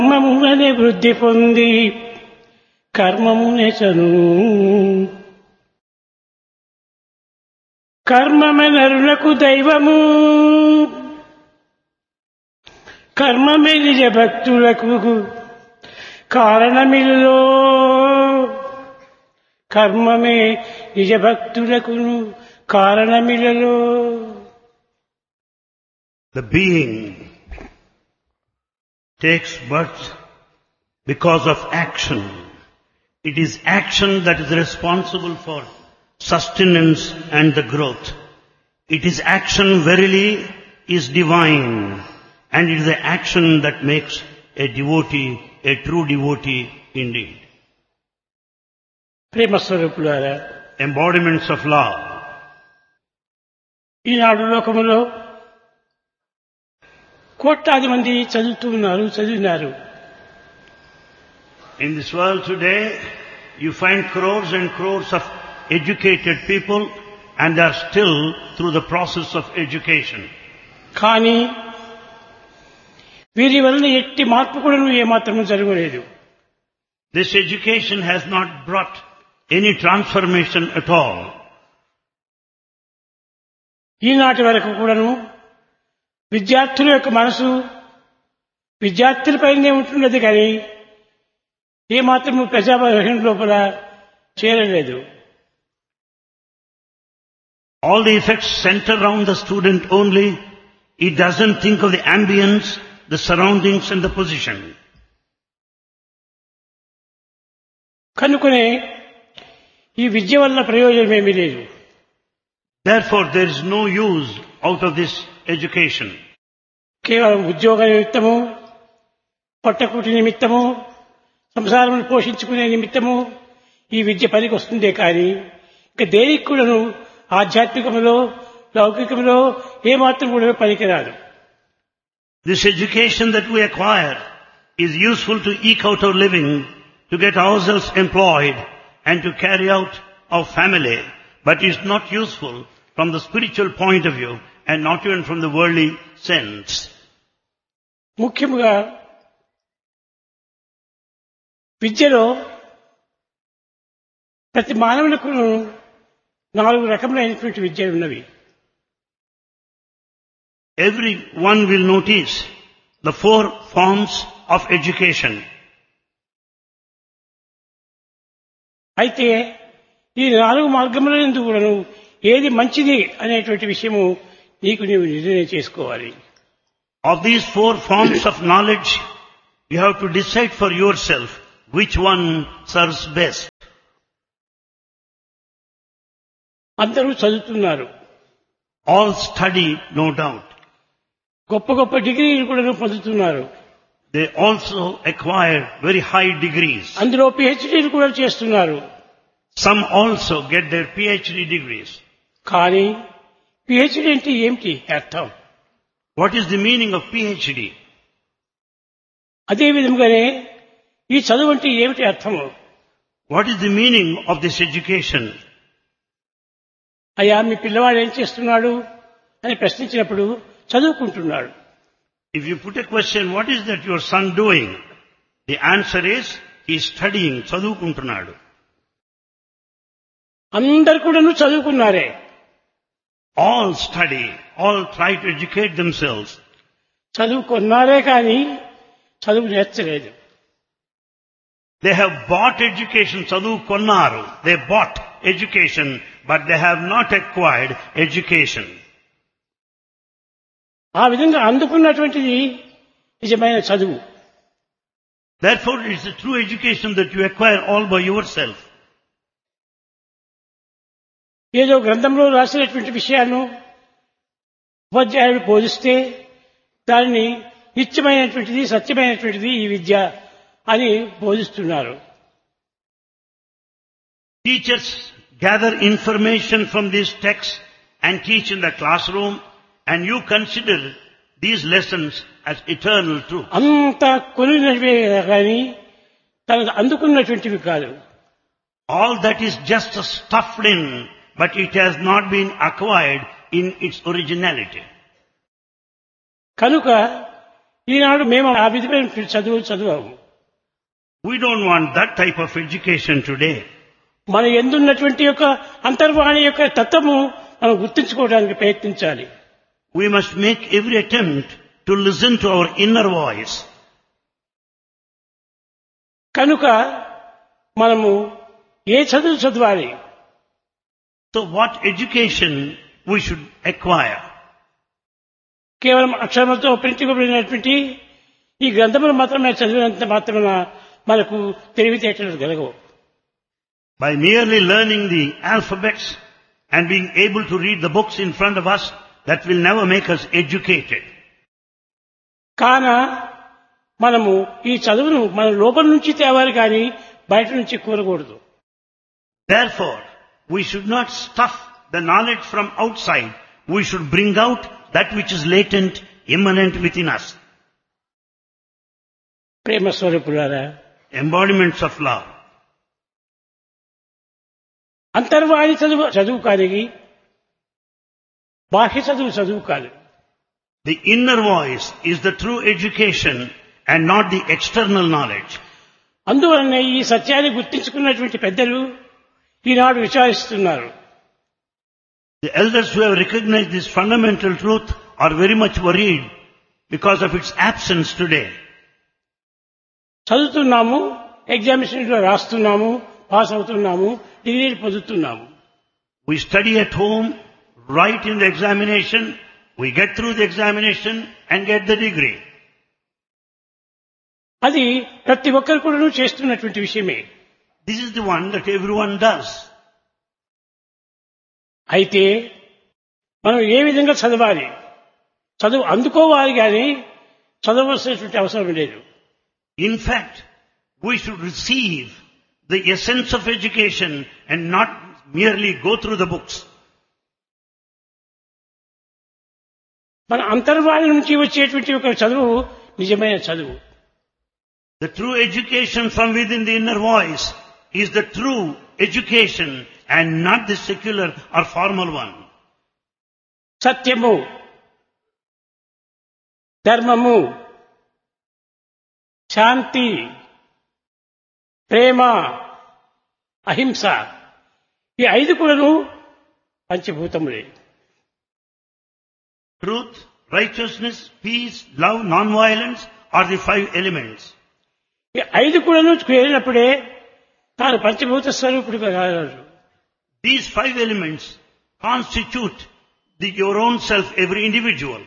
కర్మమునే వృద్ధి పొంది కర్మమునే చను కర్మమే నరులకు దైవము కర్మమే నిజ భక్తులకు కారణమిల్లో కర్మమే నిజ భక్తులకు కారణమిలలో. The being takes birth because of action. It is action that is responsible for sustenance and the growth. It is action verily is divine, and it is the action that makes a devotee a true devotee indeed. ప్రేమ స్వరూపులారా, Embodiments of love. ఈనాడు లోకములో కోట్లాది మంది చదివినారు. In this world today, you find crores and crores of educated people, and they are still through the process of education. కానీ వీరి వలన ఎట్టి మార్పు కూడా ఏమాత్రము జరగలేదు. This education has not brought any transformation at all. ఈనాటి వరకు కూడాను విద్యార్థుల యొక్క మనసు విద్యార్థులపైనే ఉంటున్నది కానీ ఏమాత్రము ప్రజాభవన లోపల చేరలేదు. All the effects center around the student only. It doesn't think of the ambience, the surroundings and the position. కనుకనే ఈ విద్య వల్ల ప్రయోజనం ఏమీ లేదు. Therefore, there is no use out of this education. కేవలం ఉద్యోగ నిమిత్తము, పట్టకుటి నిమిత్తము, సంసారం పోషించుకునే నిమిత్తము ఈ విద్య పనికి వస్తుందే కానీ ఇక దేనికి కూడాను ఆధ్యాత్మికములో లౌకికములో ఏమాత్రం కూడా పనికిరాదు. This education that we acquire is useful to eke out our living, to get ourselves employed and to carry out our family, but is not useful from the spiritual point of view and not even from the worldly sense. ముఖ్యముగా విద్యలో ప్రతి మానవులకు 4 రకములైనటువంటి విద్యలు ఉన్నవి. Everyone will notice the 4 forms of education. అయితే ఈ 4 మార్గములందు కూడాను ఏది మంచిది అనేటువంటి విషయము నీకు నీవు నిర్ణయం చేసుకోవాలి. Of these 4 forms of knowledge, you have to decide for yourself which one serves best. అందరూ చదువుతున్నారు. All study, no doubt. గొప్ప గొప్ప డిగ్రీలు కూడా పొందుతున్నారు. They also acquire very high degrees. అందులో పిహెచ్డీలు కూడా చేస్తున్నారు. Some also get their PhD degrees. కానీ పిహెచ్డీ అంటే ఏమిటి అర్థం? What is the meaning of PhD? అదే విధంగానే ఈ చదువు అంటే ఏమిటి అర్థము? What is the meaning of this education? అయ్యా మీ పిల్లవాడు ఏం చేస్తున్నాడు అని ప్రశ్నించినప్పుడు చదువుకుంటున్నాడు. If you put a question, what is that your son doing? The answer is, he is studying, చదువుకుంటున్నాడు. అందరు కూడాను చదువుకున్నారే. All study, all try to educate themselves. చదువుకున్నారే కానీ చదువు నేర్చలేదు. They have bought education, చదువుకున్నారు. They bought education, but they have not acquired education. ఆ విధంగా అందుకున్నటువంటిది నిజమైన చదువు. Therefore, it is a true education that you acquire all by yourself. ఏదో గ్రంథంలో రాసినటువంటి విషయాలను ఉపాధ్యాయుడు బోధిస్తే దానిని నిత్యమైనటువంటిది సత్యమైనటువంటిది ఈ విద్య అని బోధిస్తున్నారు. Teachers gather information from these texts and teach in the classroom, and you consider these lessons as eternal truth. అంత కొలినవే కానీ తనకు అందుకున్నటువంటివి కాదు. All that is just stuffed in, but it has not been acquired in its originality. కనుక ఈనాడు మేము ఆ విధమైన చదువాము. We don't want that type of education today. మన ఎందున్నటువంటి యొక్క అంతర్వాణి యొక్క తత్వము మనం గుర్తించుకోవడానికి ప్రయత్నించాలి. We must make every attempt to listen to our inner voice. కనుక మనము ఏ చదవాలి? So what education we should acquire? కేవలం అక్షరములతో ప్రింటించబడినటువంటి ఈ గ్రంథములు మాత్రమే చదివినంత మాత్రమే మనకు తెలివితేటలు కలగవు. By merely learning the alphabets and being able to read the books in front of us, that will never make us educated. కాన మనము ఈ చదువును మన లోపల నుంచి తేవాలి కానీ బయట నుంచి కోరకూడదు. Therefore, we should not stuff the knowledge from outside. We should bring out that which is latent, immanent within us. ప్రేమ స్వరూపులారా, Embodiments of love. అంతర్వాణి చదువు కానీ బాహ్య చదువు కాదు. The inner voice is the true education and not the external knowledge. అందువలన ఈ సత్యాన్ని గుర్తించుకున్నటువంటి పెద్దలు ఈనాడు విచారిస్తున్నారు. The elders who have recognized this fundamental truth are very much worried because of its absence today. చదువుతున్నాము, ఎగ్జామినేషన్లో రాస్తున్నాము, పాస్ అవుతున్నాము, డిగ్రీలు పొందుతున్నాము. We study at home, write in the examination, we get through the examination and get the degree. అది ప్రతి ఒక్కరు కూడా చేస్తున్నటువంటి విషయమే. This is the one that everyone does. అయితే మనం ఏ విధంగా చదవాలి? చదువు అందుకోవాలి కానీ చదవలసినటువంటి అవసరం లేదు. In fact, we should receive the essence of education and not merely go through the books. మన అంతర్వాణి నుంచి వచ్చేటువంటి ఒక చదువు నిజమైన చదువు. The true education from within the inner voice is the true education and not the secular or formal one. సత్యము, ధర్మము, శాంతి, ప్రేమ, అహింస ఈ ఐదు కూడాను పంచభూతములే. Truth, righteousness, peace, love, non-violence are the 5 elements. ఈ ఐదు కూడాను చేరినప్పుడే తాను పంచభూత స్వరూపుడిగా కాగలరు. These 5 elements constitute your own self, every individual.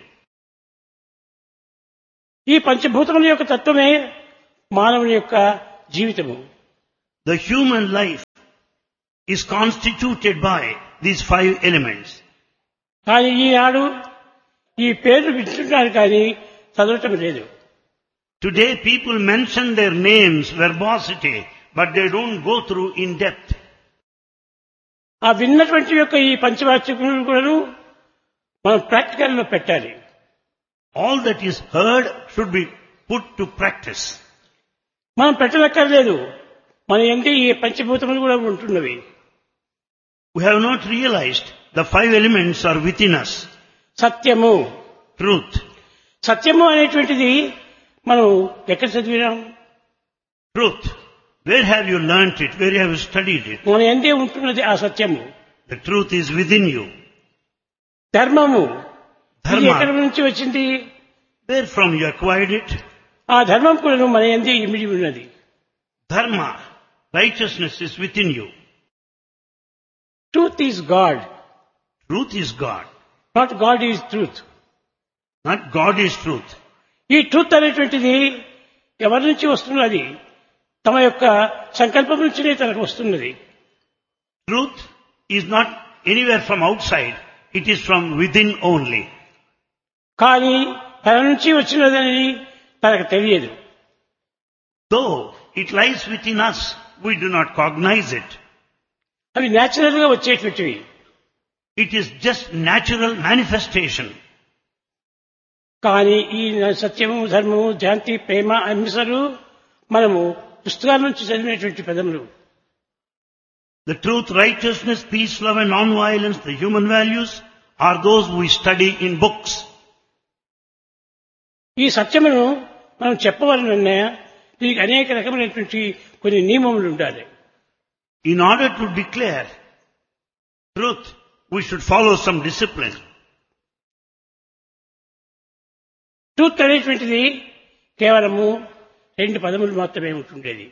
ఈ పంచభూతముల యొక్క తత్వమే మానవుని యొక్క జీవితము. The human life is constituted by these 5 elements. కానీ ఈనాడు ఈ పేర్లు వింటున్నారు కానీ చదవటం లేదు. Today people mention their names, verbosity, but they don't go through in depth. ఆ విన్నటువంటి యొక్క ఈ పంచవాక్యములను కూడాను మనం ప్రాక్టికల్ లో పెట్టాలి. All that is heard should be put to practice. మనం పెట్టనక్కర్లేదు, మన యందు ఈ పంచభూతములు కూడా ఉంటున్నవి. We have not realized the 5 elements are within us. సత్యము, Truth. సత్యము అనేటువంటిది మనం ఎక్కడ చదివినాం? Truth. Where have you learnt it? Where have you studied it? మన యందే ఉంటున్నది ఆ సత్యము. The truth is within you. ధర్మము, ఇది ఎక్కడి Dharma. నుంచి వచ్చింది? Where from you acquired it? ఆ ధర్మం కూడా మన యందే ఇమిడి ఉన్నది. Dharma. Righteousness is within you. Truth is God, Truth is God. Not God is truth. Not God is truth. ఈ ట్రూత్ అనేటువంటిది ఎవరి నుంచి వస్తున్నది? తమ యొక్క సంకల్పం నుంచినే తనకు వస్తున్నది. Truth is not anywhere from outside. It is from within only. కానీ తన నుంచి వచ్చినదని తనకు తెలియదు. Though it lies within us, we do not cognize it. అవి న్యాచురల్ గా వచ్చేటువంటివి. It is just natural manifestation. కానీ ఈ సత్యము, ధర్మము, శాంతి, ప్రేమ, అహింసలు మనము పుస్తకాల నుంచి చదివినటువంటి పదములు. The truth, righteousness, peace, love and non-violence, the human values, are those we study in books. ఈ సత్యమును మనం చెప్పవలనన్నా దీనికి అనేక రకమైనటువంటి కొన్ని నియమములు ఉండాలి. In order to declare truth, we should follow some discipline. Truth అనేటువంటిది కేవలము 2 పదములు మాత్రమే ఉంటుండేది.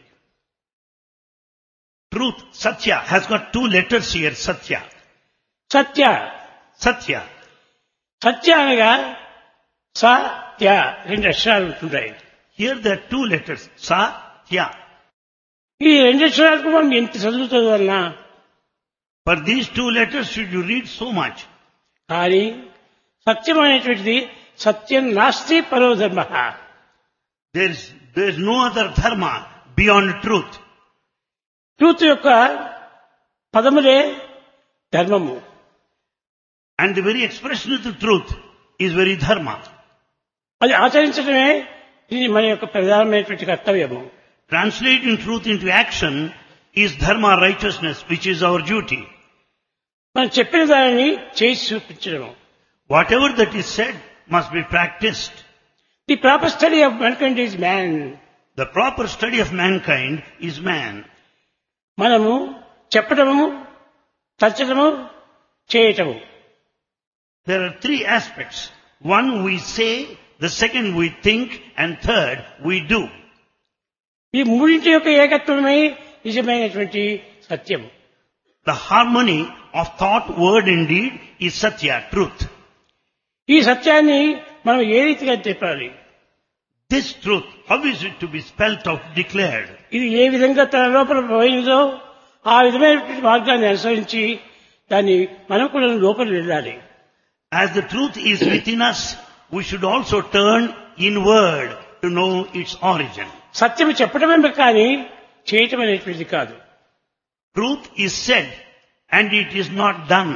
Truth, Satya, has got 2 letters here, Satya. Satya Satya. సత్య అనగా సత్య 2 అక్షరాలు ఉంటుంటాయి. Here there are 2 letters, Satya. ఈ 2 అక్షరాలకు మనం ఎంత చదువుతుందన్నా For these 2 letters should you read so much. కానీ సత్యం అనేటువంటిది సత్యం నాస్తి పరో ధర్మ. There is no other dharma beyond truth. Truth యొక్క పదములే ధర్మము. And the very expression of the truth is very dharma. అది ఆచరించడమే ఇది మన యొక్క ప్రధానమైనటువంటి కర్తవ్యము. Translating truth into action is dharma, righteousness, which is our duty. మనం చెప్పిన దానిని చేసి చూపించడం. Whatever that is said must be practiced. The proper study of mankind is man. The proper study of mankind is man. మనము చెప్పడము, తచ్చడము, చేయటము. There are 3 aspects. One we say, the second we think, and third we do. ఈ మూడింటి యొక్క ఏకత్వమే నిజమైనటువంటి సత్యం. The harmony of thought, word and deed is satya, truth. ఈ సత్యాన్ని మనం ఏ రీతిగా చెప్పాలి? This truth, how is it to be spelt out, declared? ఇది ఏ విధంగా తన లోపల పోయిందో ఆ విధమైనటువంటి మార్గాన్ని అనుసరించి దాన్ని మనం కూడా లోపల వెళ్ళాలి. As the truth is within us, we should also turn inward to know its origin. సత్యం చెప్పడమే కానీ చేయటం అనేటువంటిది కాదు. Truth is said and it is not done.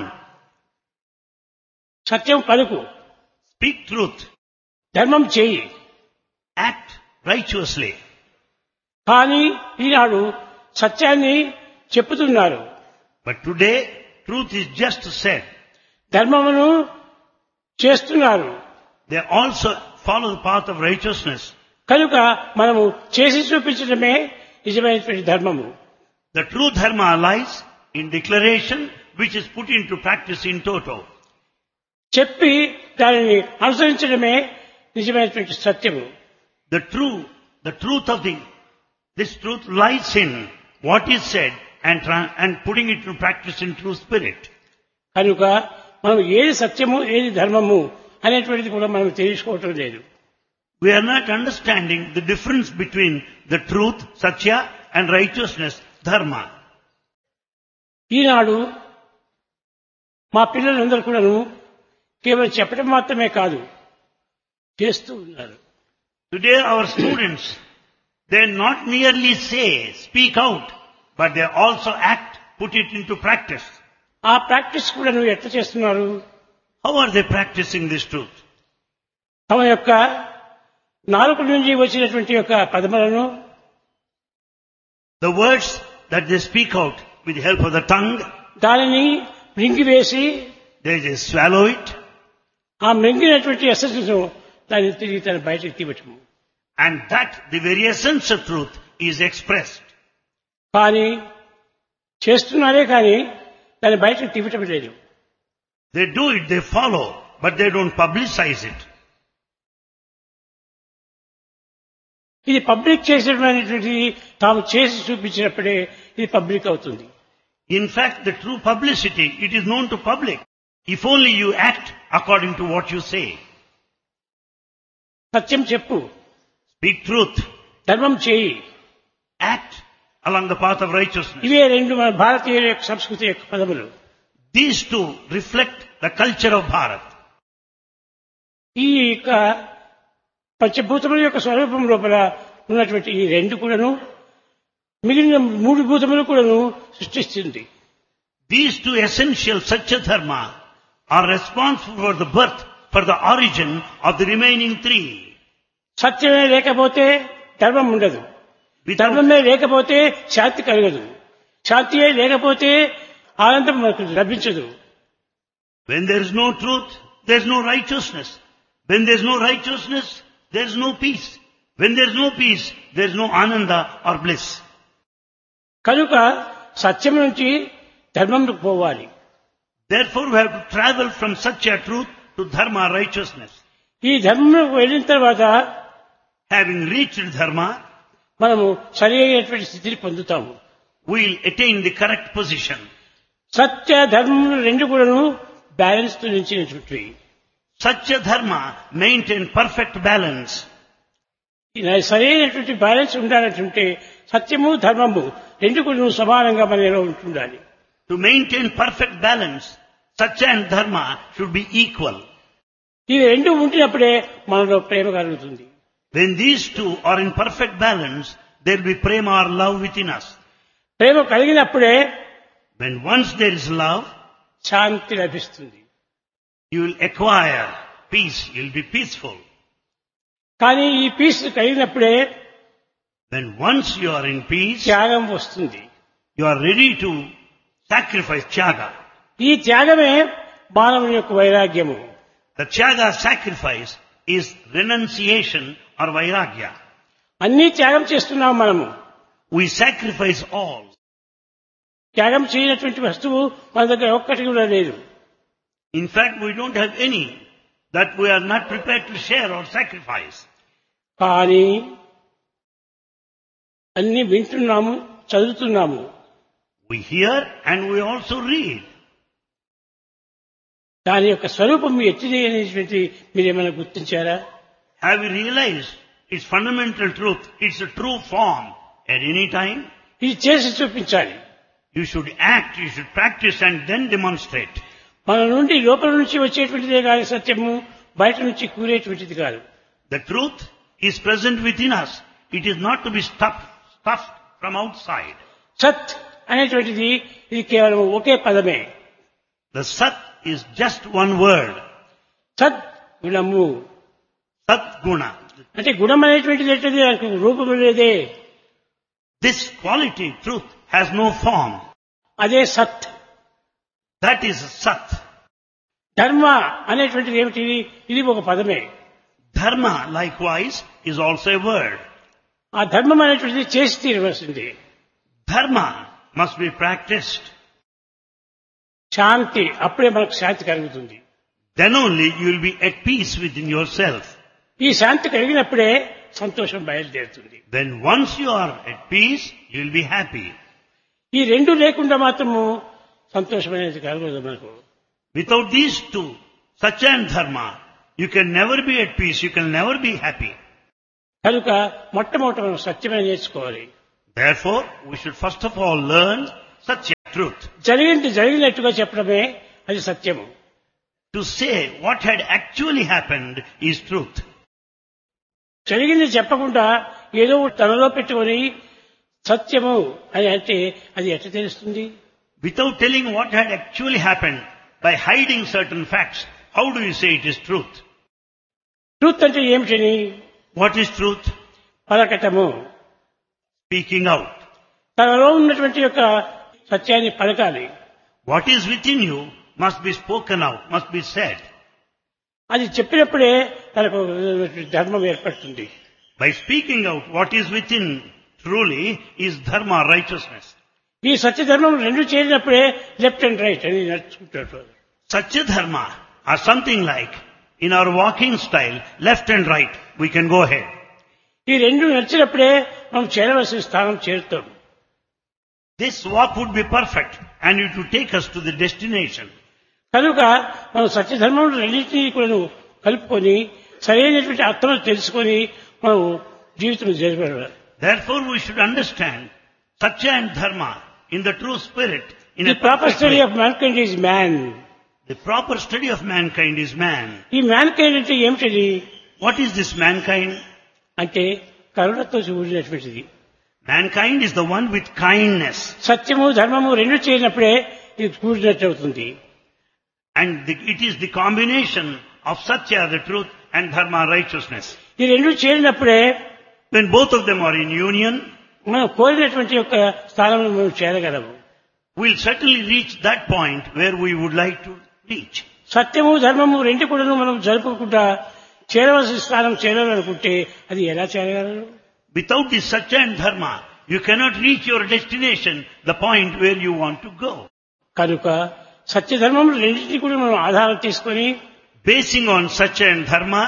సత్యం పలుకు, Speak truth, ధర్మం చేయి. act righteously. కానీ ఈనాడు సత్యాన్ని చెప్పుతున్నారు, But today, truth is just said. ధర్మమును చేస్తున్నారు. They also follow the path of righteousness. కనుక మనము చేసి చూపించడమే నిజమైనటువంటి ధర్మము. The true dharma lies in declaration, which is put into practice in toto. చెప్పి దానిని అనుసరించడమే నిజమైనటువంటి సత్యము. The truth of this truth lies in what is said and putting it into practice in true spirit. కనుక మనం ఏది సత్యము ఏది ధర్మము అనేటువంటిది కూడా మనం తెలుసుకోవటం లేదు. We are not understanding the difference between the truth, satya, and righteousness, dharma. ఈనాడు మా పిల్లలందరూ కూడాను కేవలం చెప్పడం మాత్రమే కాదు, చేస్తూ ఉన్నారు. Today our students, they not merely say, speak out, but they also act, put it into practice. ఆ ప్రాక్టీస్ కూడా నువ్వు ఎట్లా చేస్తున్నారు? How are they practicing this truth? తమ యొక్క నాలుక నుంచి వచ్చినటువంటి యొక్క పదములను, The words that they speak out with the help of the tongue, దానిని మృంగివేసి they just swallow it, ఆ మృంగినటువంటి ఎసెన్స్ దాన్ని తిరిగి తన బయటకు తీయటము. and that the very essence of truth is expressed. కానీ చేస్తున్నారే కానీ దాన్ని బయటకు తీయటం లేదు. They do it, they follow, but they don't publicize it. ఇది పబ్లిక్ చేసేటువంటిది తాము చేసి చూపించినప్పుడే ఇది పబ్లిక్ అవుతుంది. In fact, the true publicity, it is known to public, if only you act according to what you say. సత్యం చెప్పు, Speak truth, ధర్మం చేయి. act along the path of righteousness. ఇవే రెండు మన భారతీయుల యొక్క సంస్కృతి యొక్క పదములు. These two reflect the culture of Bharat. ఈ యొక్క పంచభూతముల యొక్క స్వరూపం లోపల ఉన్నటువంటి ఈ రెండు కూడాను మిగిలిన 3 భూతములు కూడాను సృష్టిస్తుంది. These two essential Satya Dharma are responsible for the birth, for the origin of the remaining 3. సత్యమే లేకపోతే ధర్మం ఉండదు, ధర్మమే లేకపోతే శాంతి కలగదు, శాంతియే లేకపోతే ఆనందం మనకు లభించదు. When there is no truth, there is no righteousness. When there is no righteousness, there is no peace. When there is no peace, there is no ananda or bliss. కనుక సత్యం నుంచి ధర్మంలోకి పోవాలి. Therefore, we have to travel from Satya, truth, to Dharma, righteousness. ఈ ధర్మంలోకి వెళ్ళిన తర్వాత Having reached Dharma, మనము సరి అయినటువంటి స్థితిని పొందుతాము. we will attain the correct position. సత్య ధర్మములు రెండు కూడాను బ్యాలెన్స్ తో నిలిచినటువంటి Satya Dharma maintain perfect balance. సరైనటువంటి బ్యాలెన్స్ ఉండాలంటే సత్యము ధర్మము రెండు కూడాను సమానంగా మనలో ఉండాలి. To maintain perfect balance, Satya and Dharma should be equal. ఇవి రెండు ఉంటున్నప్పుడే మనలో ప్రేమ కలుగుతుంది. When these two are in perfect balance, there will be prema or love within us. Prema కలిగినప్పుడే When once there is love, శాంతి లభిస్తుంది. you will acquire peace, you will be peaceful. కానీ ఈ piece కలిగినప్పుడే When once you are in peace, త్యాగం వస్తుంది. you are ready to sacrifice tyaga. ఈ త్యాగమే మానవుని యొక్క వైరాగ్యము. The tyaga sacrifice is renunciation or vairagya. అన్నీ త్యాగం చేస్తున్నాం మనము. We sacrifice all. త్యాగం చేయనటువంటి వస్తువు మన దగ్గర ఒక్కటి కూడా లేదు. In fact, we don't have any that we are not prepared to share or sacrifice. కానీ అన్ని వింటున్నాము, చదువుతున్నాము. We hear and we also read. దాని యొక్క స్వరూపం ఎట్టిది అనేటువంటి మీరేమైనా గుర్తించారా? Have you realized its fundamental truth? It's a true form. At any time, ఇది చేసి చూపించాలి. you should act, you should practice and then demonstrate. మన నుండి లోపల నుంచి వచ్చేటువంటిదే కాదు సత్యము, బయట నుంచి కూరేటువంటిది కాదు. The truth is present within us. It is not to be stuffed from outside. సత్ అనేటువంటిది ఇది కేవలం ఒకే పదమే. The Sat is just one word. సత్ గుణము Sat Guna. అంటే గుణం అనేటువంటిది ఏంటది? దానికి రూపం లేదే. This quality, truth, has no form. అదే సత్. That is Sat. ధర్మ అనేటువంటిది ఏమిటి? ఇది ఒక పదమే. Dharma, likewise, is also a word. ఆ ధర్మం అనేటువంటిది చేసి తీరవలసింది. Dharma must be practiced. శాంతి, అప్పుడే మనకు శాంతి కలుగుతుంది. Then only you will be at peace within yourself. ఈ శాంతి కలిగినప్పుడే సంతోషం బయలుదేరుతుంది. When once you are at peace, you will be happy. ఈ రెండు లేకుండా మాత్రము సంతోషం అనేది కలగదు మనకు. Without these two, Satya and Dharma, you can never be at peace, you can never be happy. కనుక మొట్టమొదట మనం సత్యమే నేర్చుకోవాలి. Therefore, we should first of all learn Satya, truth. జరిగినట్టుగా చెప్పడమే అది సత్యము. To say what had actually happened is truth. జరిగింది చెప్పకుండా ఏదో తనలో పెట్టుకొని సత్యము అని అంటే అది ఎట్లా తెలుస్తుంది? Without telling what had actually happened, by hiding certain facts, how do you say it is truth? Truth అంటే ఏమిటని? What is truth? పలకటము. Speaking out. తనలో ఉన్నటువంటి యొక్క సత్యాన్ని పలకాలి. What is within you must be spoken out, must be said. అది చెప్పినప్పుడే తనకు ధర్మం ఏర్పడుతుంది. By speaking out what is within truly is dharma, righteousness. ఈ సత్య ధర్మం రెండు చేరినప్పుడే లెఫ్ట్ అండ్ రైట్ అని నడుచుకుంటారు. Satya dharma are something like, in our walking style, left and right, we can go ahead. ఈ రెండు నడిచినప్పుడే మనం చేరవలసిన స్థానం చేరుతాం. This walk would be perfect and it would take us to the destination. కనుక మనం సత్యధర్మం రెండింటినీ కూడా కలుపుకొని సరైనటువంటి అర్థం తెలుసుకొని మనం జీవితం జరిపాలి. Therefore we should understand Satya and Dharma in the true spirit. In The proper study of mankind is man. The proper study of mankind is man. ఈ mankind అంటే ఏమిటది? What is this mankind? అంటే కరుణతో కూడినటువంటిది. Mankind is the one with kindness. సత్యము ధర్మము రెండు చేరినప్పుడే ఇది కూడినట్టు అవుతుంది. And it is the combination of Satya, the truth, and Dharma, righteousness. ఈ రెండు చేరినప్పుడే When both of them are in union, మనం కోరినటువంటి యొక్క స్థానంలో మనం చేరగలము. we'll certainly reach that point where we would like to reach. సత్యము ధర్మము రెండు కూడా మనం జరుపుకుంటా చేరవలసిన స్థానం చేరాలనుకుంటే అది ఎలా చేరగలరు? Without this Satya and Dharma, you cannot reach your destination, the point where you want to go. కనుక సత్యధర్మములు రెండింటినీ కూడా మనం ఆధారం తీసుకొని Basing on Satya and Dharma,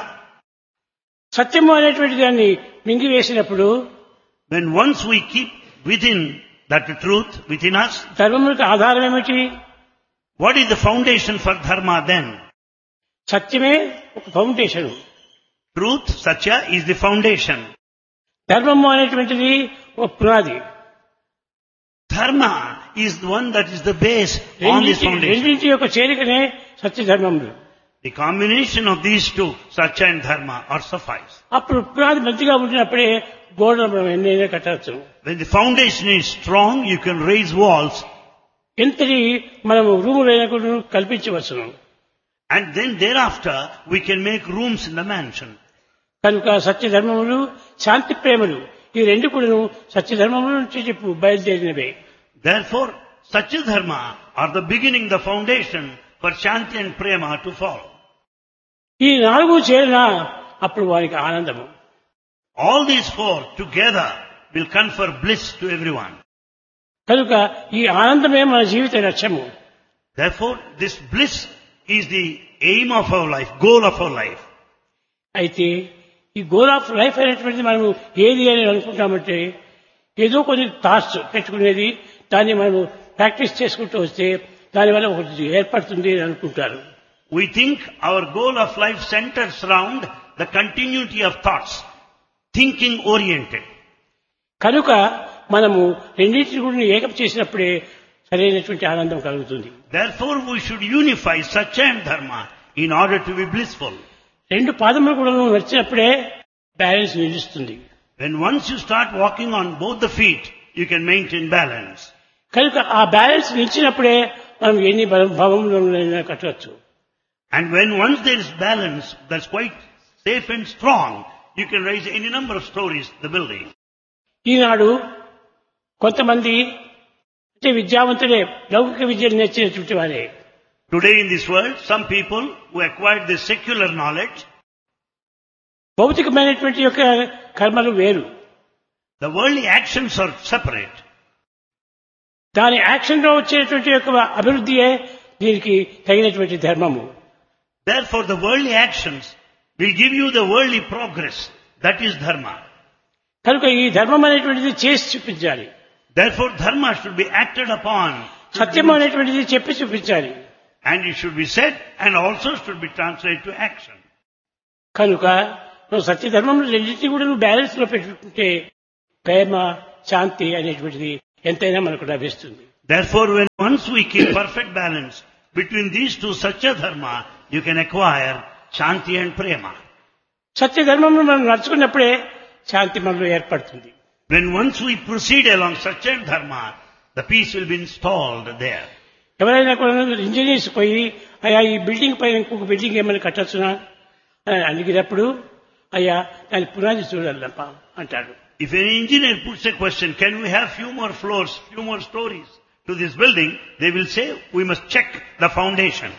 సత్యము అనేటువంటి దాన్ని మింగివేసినప్పుడు when once we keep within that truth within us, ధర్మములకు ఆధారం ఏమిటి? what is the foundation for Dharma then? సత్యమే ఒక foundation. Truth, Satya, is the foundation. ధర్మము అనేటువంటిది ఒక పునాది. Dharma is the one that is the base on this foundation. రెండింటి యొక్క చేరికనే సత్యధర్మములు. The combination of these two, Satya and Dharma, are suffice. అప్పుడు పునాది మంచిగా ఉంటున్నప్పుడే గోడలు మనం ఎన్నైనా కట్టవచ్చు. When the foundation is strong, you can raise walls, ఎంతటి మనము రూములైనా కూడా కల్పించవచ్చును. and then thereafter we can make rooms in the mansion. కనుక సత్యధర్మములు శాంతి ప్రేమలు ఈ రెండు కూడా సత్యధర్మముల నుంచి చెప్పు బయలుదేరినవే. Therefore, Satya Dharma are the beginning, the foundation for Shanti and Prema to follow. ఈ నాలుగు చేరినా అప్పుడు వారికి ఆనందము. All these four together will confer bliss to everyone. కనుక ఈ ఆనందమే మన జీవిత లక్ష్యము. Therefore, this bliss is the aim of our life, goal of our life. అయితే ఈ గోల్ ఆఫ్ లైఫ్ అనేటువంటిది మనము ఏది అని అనుకుంటామంటే ఏదో కొన్ని థాట్స్ పెట్టుకునేది, దాన్ని మనము ప్రాక్టీస్ చేసుకుంటూ వస్తే దానివల్ల ఒకటి ఏర్పడుతుంది అని అనుకుంటారు. We think our goal of life centers around the continuity of thoughts, thinking oriented. కనుక మనము రెండింటిని కూడా ఏకం చేసినప్పుడే సరైనటువంటి ఆనందం కలుగుతుంది. Therefore, we should unify Satya and Dharma in order to be blissful. రెండు పాదములు కూడా నడిచినప్పుడే బ్యాలెన్స్ నిలుస్తుంది. When once you start walking on both the feet, you can maintain balance. కనుక ఆ బ్యాలెన్స్ నిలిచినప్పుడే మనం ఎన్ని భవములైనా కట్టవచ్చు. And when once there is balance, that's quite safe and strong, you can raise any number of stories, the building. ఈనాడు కొంతమంది అంటే విద్యావంతులే లౌకిక విద్యను నేర్చినటువంటి వారే. Today in this world, some people who acquired this secular knowledge, భౌతికమైనటువంటి యొక్క కర్మలు వేరు, the worldly actions are separate. దాని యాక్షన్ లో వచ్చేటువంటి యొక్క అభివృద్ధియే దీనికి తగినటువంటి ధర్మము. Therefore, the worldly actions will give you the worldly progress. That is dharma. కనుక ఈ ధర్మం అనేటువంటిది చేసి చూపించాలి. Therefore, dharma should be acted upon. సత్యం అనేటువంటిది చెప్పి చూపించాలి. And it should be said and also should be translated to action. కనుక నువ్వు సత్యధర్మం రెండింటినీ కూడా నువ్వు బ్యాలెన్స్ లో పెట్టుకుంటే ప్రేమ శాంతి అనేటువంటిది ఎంతైనా మనకు లభిస్తుంది. Therefore, when once we keep perfect balance between these two Satya Dharma, you can acquire Shanti and Prema. సత్యధర్మంలో మనం నడుచుకున్నప్పుడే శాంతి మనలో ఏర్పడుతుంది. When once we proceed along Satya and Dharma, the peace will be installed there. ఎవరైనా కూడా engineers పోయి అయ్యా ఈ building పైన ఇంకొక బిల్డింగ్ ఏమైనా కట్టొచ్చునా అని అడిగినప్పుడు అయ్యా దాని పునాది చూడాలప్ప అంటాడు. If an engineer puts a question, can we have few more floors, few more stories to this building, they will say, we must check the foundation.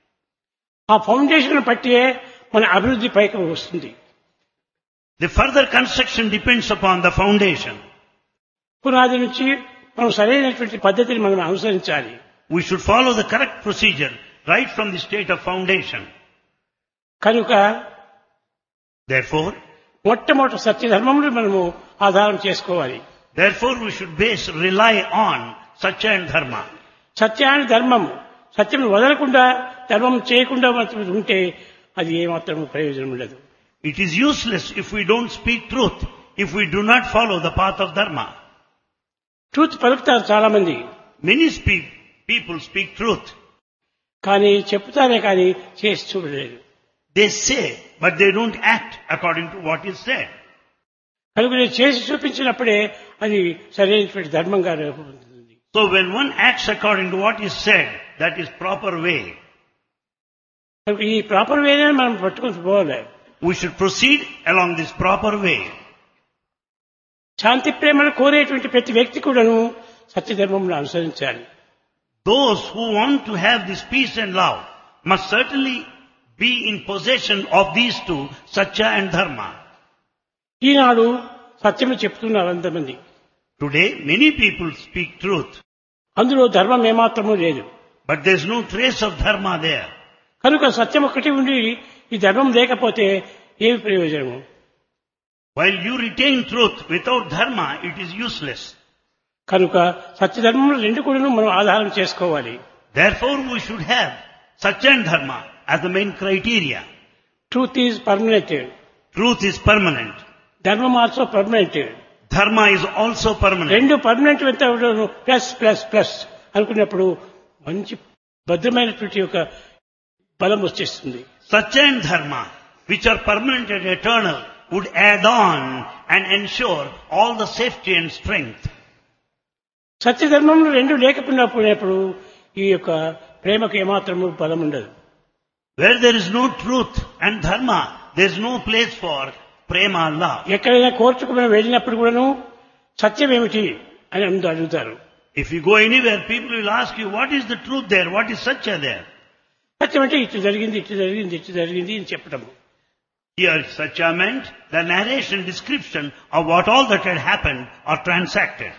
ఆ ఫౌండేషన్ బట్టే మన అభివృద్ధి పైకి వస్తుంది. The further construction depends upon the foundation. పునాది నుంచి మనం సరైనటువంటి పద్ధతిని మనం అనుసరించాలి. We should follow the correct procedure right from the state of foundation. కనుక Therefore, మొట్టమొదటి సత్యధర్మములు మనము ఆధారం చేసుకోవాలి. Therefore, we should rely on Satya and Dharma. సత్యాన్ని ధర్మము సత్యం వదలకుండా ధర్మం చేయకుండా ఉంటే అది ఏమాత్రం ప్రయోజనం ఉండదు. It is useless if we don't speak truth, if we do not follow the path of Dharma. Truth పలుకుతారు చాలా మంది. Many people speak truth. కానీ చెప్తారే కానీ చేసి చూడలేదు. They say, but they don't act according to what is said. కనుక నేను చేసి చూపించినప్పుడే అది సరైనటువంటి ధర్మంగా ఉంటుంది. So when one acts according to what is said, that is proper way. కనుక ఈ ప్రాపర్ వేనే మనం పట్టుకుని పోవాలి. We should proceed along this proper way. శాంతి ప్రేమను కోరేటువంటి ప్రతి వ్యక్తి కూడాను సత్యధర్మంలో అనుసరించాలి. Those who want to have this peace and love must certainly be in possession of these two, Satya and Dharma. ఈనాడు సత్యము చెప్తున్నారు అంతమంది. Today, many people speak truth, అందులో ధర్మం ఏమాత్రమూ లేదు. but there's no trace of Dharma there. కనుక సత్యం ఒకటి ఉండి ఈ ధర్మం లేకపోతే ఏమి ప్రయోజనము? While you retain truth without Dharma, it is useless. కనుక సత్యధర్మములు రెండు కూడా మనం ఆధారం చేసుకోవాలి. Therefore, we should have Satya and Dharma as the main criteria. Truth is permanent, Truth is permanent. ధర్మం also permanent. Dharma is also permanent. రెండు permanent ఎంత plus plus plus అనుకున్నప్పుడు మంచి భద్రమైనటువంటి ఒక బలం వచ్చేస్తుంది. Satya and Dharma, which are permanent and eternal, would add on and ensure all the safety and strength. సత్యధర్మంలో రెండు లేకపోయినప్పుడు ఈ యొక్క ప్రేమకు ఏమాత్రము బలం ఉండదు. Where there is no truth and Dharma, there is no place for prema, love. ఎక్కడైనా కోర్టుకు మనం వెళ్ళినప్పుడు కూడాను సత్యం ఏమిటి అని అందరూ అడుగుతారు. If you go anywhere, people will ask you, what is the truth there? What is Satya there? సత్యం అంటే ఇటు జరిగింది ఇటు జరిగింది ఇటు జరిగింది అని చెప్పటము. Here, Satya meant the narration, description of what all that had happened or transacted.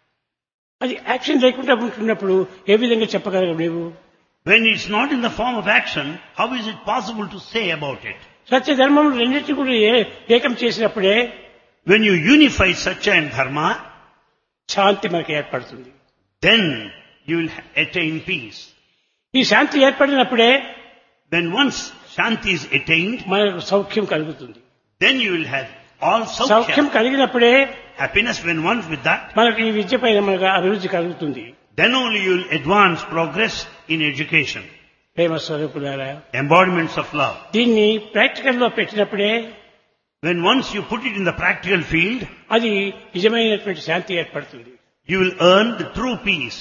అది action లేకుండా ఉంటున్నప్పుడు ఏ విధంగా చెప్పగలవు నీవు? When it's not in the form of action, how is it possible to say about it? Satyadharmam రెండింటినీ కూడా ఏకం చేసినప్పుడే When you unify Satya and Dharma, శాంతి మనకు ఏర్పడుతుంది. then you will attain peace. ఈ శాంతి ఏర్పడినప్పుడే When once Shanti is attained, మనకు సౌఖ్యం కలుగుతుంది. then you will have all Soukhyam Saukya. కలిగినప్పుడే Happiness when once with that, మనకు ఈ విద్య పైన మనకు అభివృద్ధి కలుగుతుంది. then only you will advance, progress in education. ప్రేమ స్వరూపులారా, Embodiments of love. దీన్ని ప్రాక్టికల్ లో పెట్టినప్పుడే When once you put it in the practical field, అది నిజమైనటువంటి శాంతి ఏర్పడుతుంది. you will earn the true peace.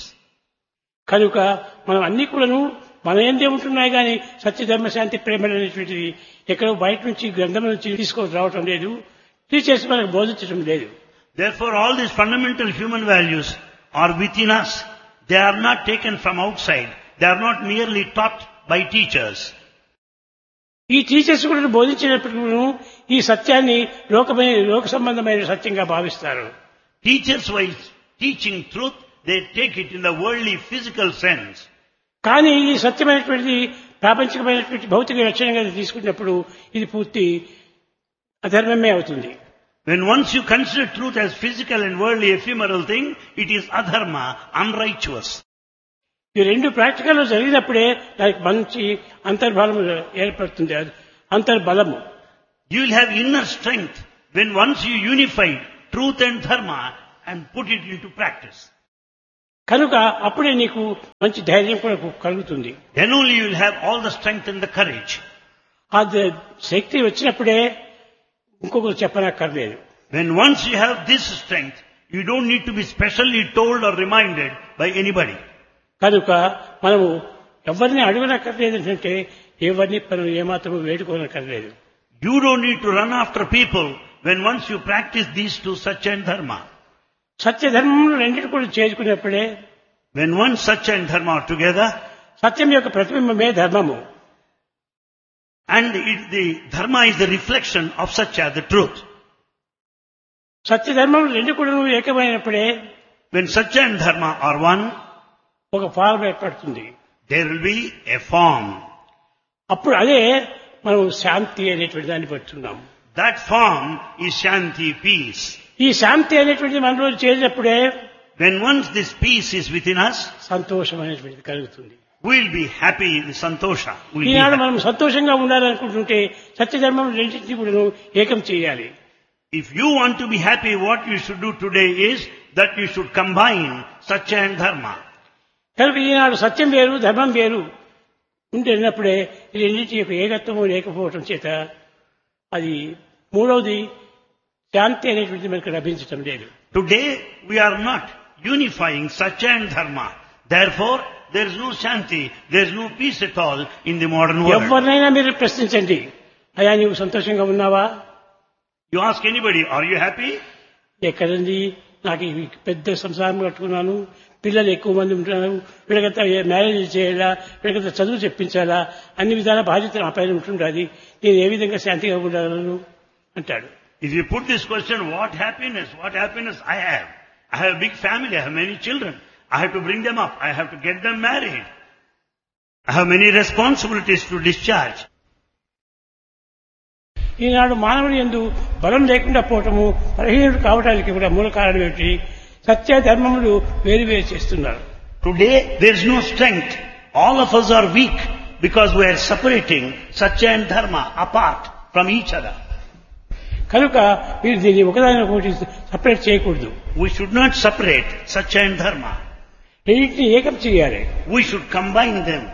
కనుక మనం అన్ని కూడాను మన ఏందే ఉంటున్నాయి కానీ సత్యధర్మ శాంతి ప్రేమ అనేటువంటిది ఎక్కడో బయట నుంచి గ్రంథం నుంచి తీసుకొని రావటం లేదు, టీచర్స్ మనకు బోధించడం లేదు. Therefore, all these fundamental human values are within us. They are not taken from outside. They are not merely taught by teachers. ఈ టీచర్స్ కూడా బోధించినప్పుడు ఈ సత్యాన్ని లోక సంబంధమైన సత్యంగా భావిస్తారు. Teachers, while teaching truth, they take it in the worldly, physical sense. కానీ ఈ సత్యమైనటువంటిది ప్రాపంచికమైనటువంటి భౌతిక లక్షణంగా తీసుకున్నప్పుడు ఇది పూర్తి అధర్మమే అవుతుంది. When once you consider truth as physical and worldly, ephemeral thing, it is adharma, unrighteous. ఈ రెండు ప్రాక్టికల్ లో జరిగినప్పుడే దానికి మంచి అంతర్బలము ఏర్పడుతుంది, అంతర్బలము. You will have inner strength when once you unify truth and dharma and put it into practice. కనుక అప్పుడే నీకు మంచి ధైర్యం కూడా కలుగుతుంది. Then only you will have all the strength and the courage. ఆ శక్తి వచ్చినప్పుడే ఇంకొకరు చెప్పనక్కర్లేదు. When once you have this strength, you don't need to be specially told or reminded by anybody. కనుక మనము ఎవరిని అడగనక్కర్లేదు అంటే ఎవరిని మనం ఏమాత్రం వేడుకోనక్కర్లేదు. You don't need to run after people when once you practice these two, Satya and Dharma. సత్యధర్మములు రెండింటి కూడా చేసుకున్నప్పుడే When once Satya and Dharma are together, సత్యం యొక్క ప్రతిబింబమే ధర్మము. and the Dharma is the reflection of Satya, the truth. సత్యధర్మములు రెండు కూడా ఏకమైనప్పుడే When Satya and Dharma are one, ఒక form ఏర్పడుతుంది. there will be a form. అప్పుడు అదే మనం శాంతి అనేటువంటి దాన్ని పడుతున్నాం. That form is Shanti, peace. ఈ శాంతి అనేటువంటిది మనలో చేరినప్పుడే When once this peace is within us, సంతోషం అనేటువంటిది కలుగుతుంది. we will be happy, the santosha. We'll be Eenadu happy. మనం సంతోషంగా ఉండాలనుకుంటుంటే సత్యధర్మం రెండింటినీ కూడా ఏకం చేయాలి. If you want to be happy, what you should do today is that you should combine Satya and Dharma. కనుక ఈనాడు సత్యం వేరు ధర్మం వేరు ఉంటున్నప్పుడే ఈ రెండింటి యొక్క ఏకత్వము లేకపోవటం చేత అది మూడవది శాంతి అనేటువంటిది మనకు లభించటం లేదు. Today we are not unifying Satya and Dharma. Therefore, there is no Shanti, there is no peace at all in the modern world. ఎవరినైనా మీరు ప్రశ్నించండి, అయ్యా నీవు సంతోషంగా ఉన్నావా? You ask anybody, are you happy? ఎక్కడండి నాకు ఈ పెద్ద సంసారం కట్టుకున్నాను, పిల్లలు ఎక్కువ మంది ఉంటున్నారు, వీళ్ళకంతా మ్యారేజ్ చేయాలా, వీళ్ళకంతా చదువు చెప్పించాలా, అన్ని విధాల బాధ్యత నా పైన ఉంటుండాలి, నేను ఏ విధంగా శాంతిగా ఉండగలను అంటాడు. If you put this question, what happiness I have? I have a big family, I have many children. I have to bring them up, I have to get them married. I have many responsibilities to discharge. ఈనాడు మానవుని యందు బలం లేకుండా పోవటము, బలహీనుడు కావడానికి కూడా మూల కారణం ఏమిటి? సత్య ధర్మములు వేరు వేరు చేస్తున్నారు. Today there is no strength. All of us are weak because we are separating Satya and Dharma apart from each other. కనుక మీరు దీన్ని ఒకదానికొకటి సపరేట్ చేయకూడదు. We should not separate Satya and Dharma. రెండింటిని ఏకం చేయాలి. We should combine them.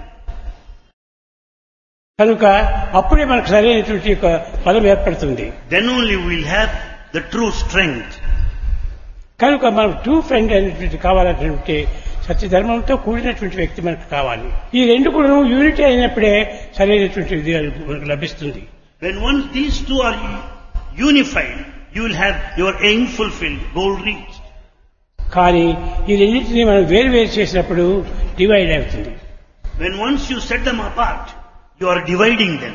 కనుక అప్పుడే మనకు సరైనటువంటి యొక్క బలం ఏర్పడుతుంది. Then only we will have the true strength. కనుక మనం ట్రూ ఫ్రెండ్ అనేటువంటి కావాలంటే సత్యధర్మంతో కూడినటువంటి వ్యక్తి మనకు కావాలి. ఈ రెండు కూడా యూనిటీ అయినప్పుడే సరైనటువంటి విధి మనకు లభిస్తుంది. When once these two are unified, you will have your aim fulfilled, goal reached. కానీ ఈ రెండింటినీ మనం వేరు వేరు చేసినప్పుడు డివైడ్ అవుతుంది. When once you set them apart, you are dividing them.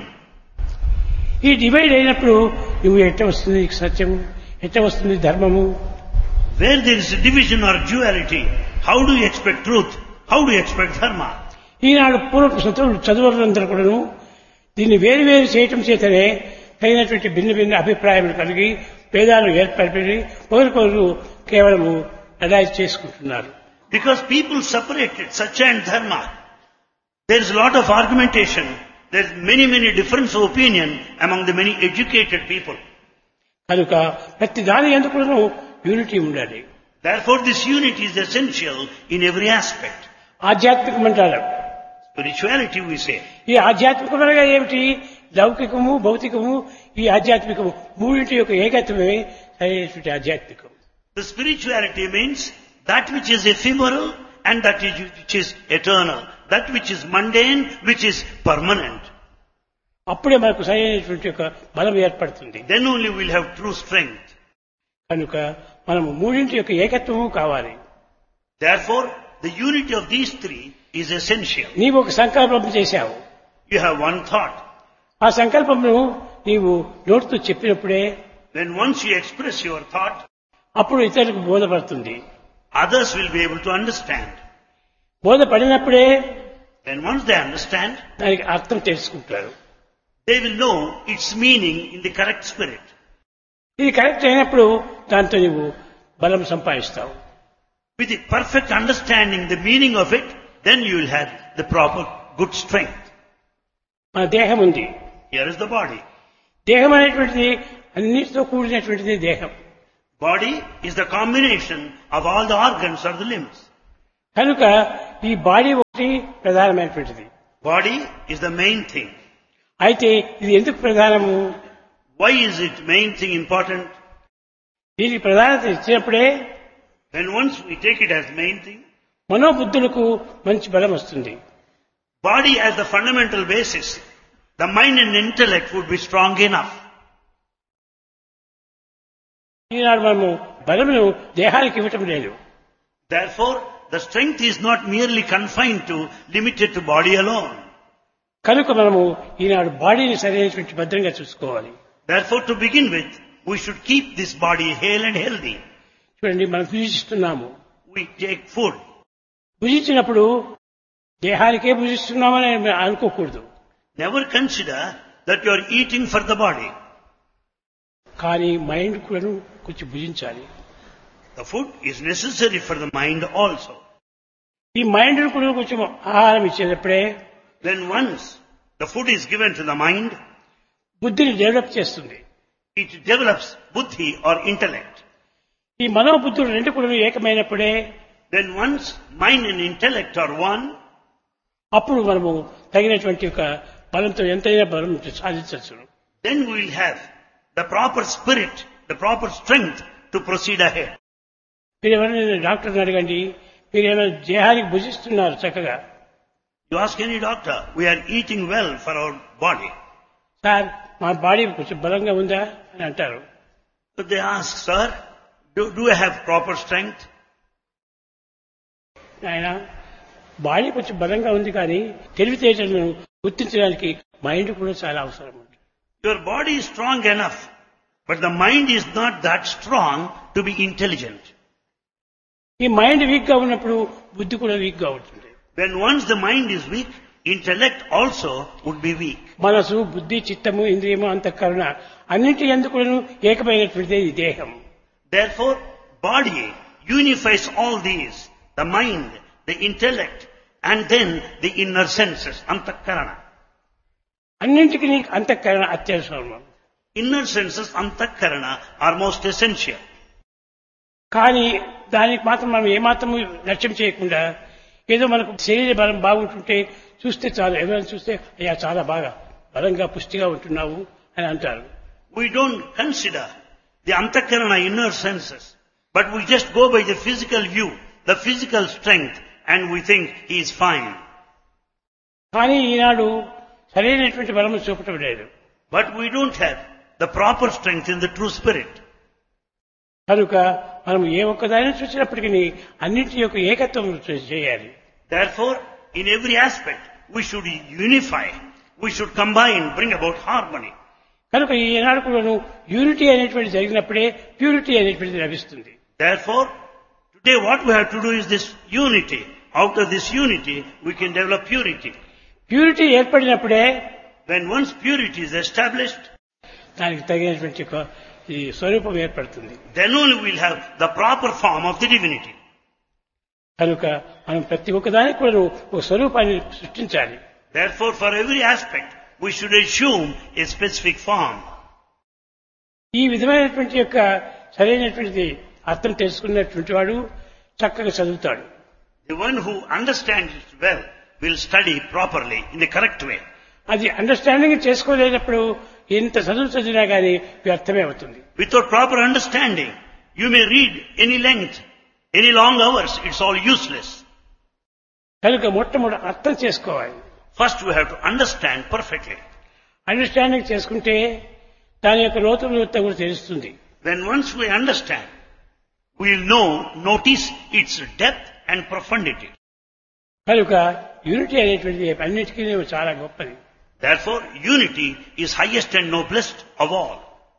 ఈ డివైడ్ అయినప్పుడు నువ్వు ఎట్ట వస్తుంది సత్యము, ఎట్ట వస్తుంది ధర్మము? Where there is a division or duality, how do you expect truth? How do you expect dharma? ఈనాడు పూర్వ చదువులందరూ కూడాను దీన్ని వేరు వేరు చేయటం చేతనే తగినటువంటి భిన్న భిన్న అభిప్రాయాలు కలిగి భేదాలు ఏర్పడి ఒకరికొకరు కేవలము అడాయిజ్ చేసుకుంటున్నారు. Because people separated Satya and Dharma. There is a lot of argumentation. There is many difference of opinion among the many educated people. కనుక ప్రతి దాని యందు కూడాను యూనిటీ ఉండాలి. Therefore this unity is essential in every aspect. ఆధ్యాత్మికం అంటారు. Spirituality we say. ఈ ఆధ్యాత్మికం అనగా ఏమిటి? లౌకికము, భౌతికము, ఈ ఆధ్యాత్మికము మూడింటి యొక్క ఏకత్వమే సరైనటువంటి ఆధ్యాత్మికం. The spirituality means that which is ephemeral and that which is eternal. That which is mundane, which is permanent. అప్పుడే మనకు సరైనటువంటి యొక్క బలం ఏర్పడుతుంది. Then only we will have true strength. కనుక మనము మూడింటి యొక్క ఏకత్వము కావాలి. Therefore, the unity of these three is essential. నీవు ఒక సంకల్పం చేశావు. You have one thought. ఆ సంకల్పమును నీవు నోటితో చెప్పినప్పుడే When once you express your thought, అప్పుడు ఇతరులకు బోధపడుతుంది. others will be able to understand. బోధపడినప్పుడే When once they understand, దానికి అర్థం తెలుసుకుంటారు. they will know its meaning in the correct spirit. ఇది కరెక్ట్ అయినప్పుడు దాంతో నీవు బలం సంపాదిస్తావు. With the perfect understanding the meaning of it, then you will have the proper good strength. మన దేహం ఉంది. Here is the body. దేహం అనేటువంటిది అన్నిటితో కూడినటువంటిది దేహం. Body is the combination of all the organs or the limbs. కనుక ఈ body ఒకటి ప్రధానమైనటువంటిది. Body is the main thing. అయితే ఇది ఎందుకు ప్రధానము? Why is it main thing important? దీనికి ప్రధానత ఇచ్చినప్పుడే When once we take it as main thing, మనోబుద్ధులకు మంచి బలం వస్తుంది. body as the fundamental basis, the mind and intellect would be strong enough. ఈనాడు మనము బలమును దేహానికి ఇవ్వటం లేదు. Therefore, the strength is not merely confined to, limited to body alone. కనుక మనము ఈనాడు బాడీని సరైనటువంటి భద్రంగా చూసుకోవాలి. Therefore, to begin with, we should keep this body hale and healthy. చూడండి, మనం భుజిస్తున్నాము. We take food. భుజించినప్పుడు దేహానికే భుజిస్తున్నామని అనుకోకూడదు. Never consider that you are eating for the body. కానీ మైండ్ కూడా కొంచెం భుజించాలి. The food is necessary for the mind also. ఈ mind కూడా కొంచెం ఆహారం ఇచ్చేటప్పుడే Then once the food is given to the mind, బుద్ధిని develop చేస్తుంది. it develops buddhi or intellect. ఈ మనోబుద్ధులు రెండు కూడా ఏకమైనప్పుడే Then once mind and intellect are one, అప్పుడు మనము తగినటువంటి ఒక బలంతో ఎంతైనా బలం సాధించవచ్చు. then we will have the proper spirit, the proper strength to proceed ahead. మీరు ఎవరైనా డాక్టర్ని అడగండి, మీరు ఏమైనా దేహానికి భుజిస్తున్నారు చక్కగా. You ask any doctor, we are eating well for our body. Sir మా బాడీ కొంచెం బలంగా ఉందా అని అంటారు. But they ask, sir, Do I have proper strength? ఆయన బాడీ కొంచెం బలంగా ఉంది కానీ తెలివితేటలను గుర్తించడానికి మైండ్ కూడా చాలా అవసరం. Your body is strong enough, but the mind is not that strong to be intelligent. ఈ మైండ్ వీక్ గా ఉన్నప్పుడు బుద్ధి కూడా వీక్ గా ఉంటుంది. When once the mind is weak, intellect also would be weak. మనసు, బుద్ధి, చిత్తము, ఇంద్రియము, అంతఃకరణ అన్నింటి యందు కూడాను ఏకమైనటువంటిదే ఈ దేహం. Therefore, body unifies all these, the mind, the intellect, and then the inner senses, antakarana. అన్నింటికి అంతఃకరణ అత్యవసరం. Inner senses, antakarana, are most essential. కానీ దానికి మాత్రం మనం ఏమాత్రం లక్ష్యం చేయకుండా ఏదో మనకు శరీర బలం బాగుంటుంటే చూస్తే చాలు, ఎవరైనా చూస్తే అయ్యా చాలా బాగా బలంగా పుష్టిగా ఉంటున్నావు అని అంటారు. We don't consider the antakarana inner senses, but we just go by the physical view, the physical strength, and we think he is fine. కానీ ఈనాడు సరైనటువంటి బలము చూపటం లేదు. But we don't have the proper strength in the true spirit. కనుక మనం ఏ ఒక్కదాన్ని చూసినప్పటికీ అన్నింటి యొక్క ఏకత్వం చేయాలి. Therefore, in every aspect, we should unify, we should combine, bring about harmony. కనుక ఈనాడు కూడాను యూనిటీ అనేటువంటి జరిగినప్పుడే ప్యూరిటీ అనేటువంటిది లభిస్తుంది. Therefore, today what we have to do is this unity. Out of this unity, we can develop purity. Purity ఏర్పడినప్పుడే When once purity is established, దానికి తగినటువంటి ఈ స్వరూపం ఏర్పడుతుంది. then only we'll have the proper form of the divinity. కనుక మనం ప్రతి ఒక్కదానికి కూడా ఒక స్వరూపాన్ని సృష్టించాలి. Therefore, for every aspect, we should assume a specific form. ఈ విధమైనటువంటి యొక్క సరైనటువంటి అర్థం తెలుసుకున్నటువంటి వాడు చక్కగా చదువుతాడు. The one who understands it well will study properly in the correct way. అది అండర్స్టాండింగ్ చేసుకోలేనప్పుడు ఎంత చదివినా కానీ వ్యర్థమే అవుతుంది. Without proper understanding, you may read any length, any long hours, it's all useless. కనుక మొట్టమొదటి అర్థం చేసుకోవాలి. First we have to understand perfectly. Understanding చేసుకుంటే దాని యొక్క లోతులు కూడా తెలుస్తుంది. When once we understand, we will notice its depth and profundity. కనుక యూనిటీ అనేటువంటిది అన్నిటికీ చాలా గొప్పది. Therefore, unity is highest and noblest of all.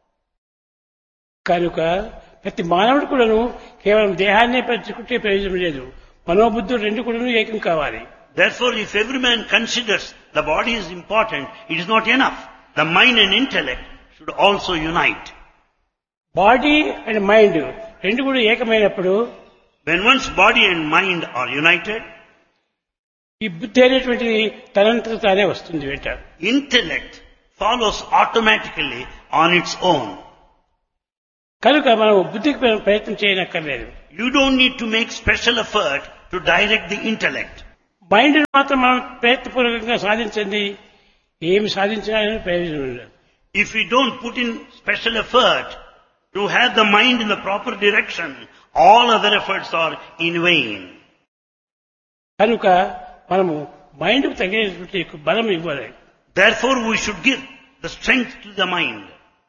కనుక ప్రతి మానవుడు కూడాను కేవలం దేహాన్నే పెంచుకుంటే ప్రయోజనం లేదు. మనోబుద్ధులు రెండు కూడాను ఏకం కావాలి. Therefore, if every man considers the body is important, it is not enough. The mind and intellect should also unite. Body and mind రెండు కూడా ఏకమైనప్పుడు When one's body and mind are united, ఈ బుద్ధి అనేటువంటిది తనంతట తానే వస్తుంది వెంట. intellect follows automatically on its own. కనుక మనం బుద్ధికి ప్రయత్నం చేయనక్కర్లేదు. You don't need to make special effort to direct the intellect. Mind మాత్రం మనం ప్రయత్నపూర్వకంగా సాధించింది ఏమి సాధించినా ప్రయోజనం లేదు. If we don't put in special effort to have the mind in the proper direction, all other efforts are in vain. కనుక మనము మైండ్కు తగినటువంటి బలం ఇవ్వాలి. Therefore, we should give the strength to the mind.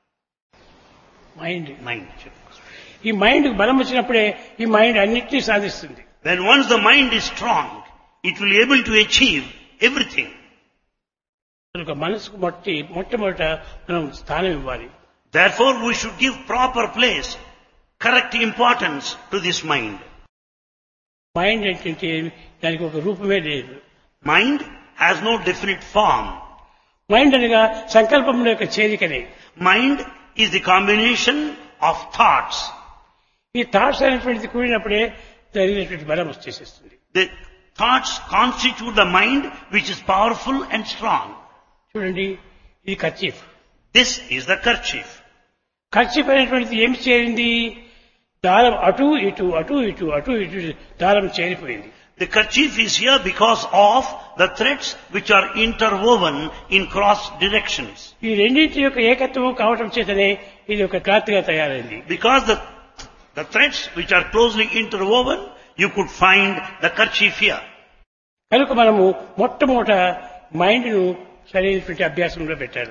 Mind ఈ మైండ్కు బలం వచ్చినప్పుడే ఈ mind అన్నిటినీ సాధిస్తుంది. When once the mind is strong, it will be able to achieve everything. కనుక మనసుకు మొట్టమొదట మనం స్థానం ఇవ్వాలి. Therefore, we should give proper place, correct importance to this mind. Mind ఏంటంటే దానికి ఒక రూపమే లేదు. Mind has no definite form. Mind అనగా సంకల్పముల యొక్క చేరికనే. Mind is the combination of thoughts. ఈ థాట్స్ అనేటువంటిది కూడినప్పుడే జరిగినటువంటి బలం వచ్చేసేస్తుంది. The thoughts constitute the mind which is powerful and strong. చూడండి, ఇది kerchief. This is the kerchief. Kerchief అనేటువంటిది ఏమి చేరింది? దారం అటు ఇటు అటు ఇటు అటు ఇటు దారం చేరిపోయింది. The kerchief is here because of the threads which are interwoven in cross directions. ఈ రెండింటి యొక్క ఏకత్వం కావటం చేతనే ఇది ఒక క్లాత్ గా తయారైంది. Because the threads which are closely interwoven, you could find the kerchief here. కనుక మనము మొట్టమొదట మైండ్ ను సరైనటువంటి అభ్యాసంలో పెట్టాలి.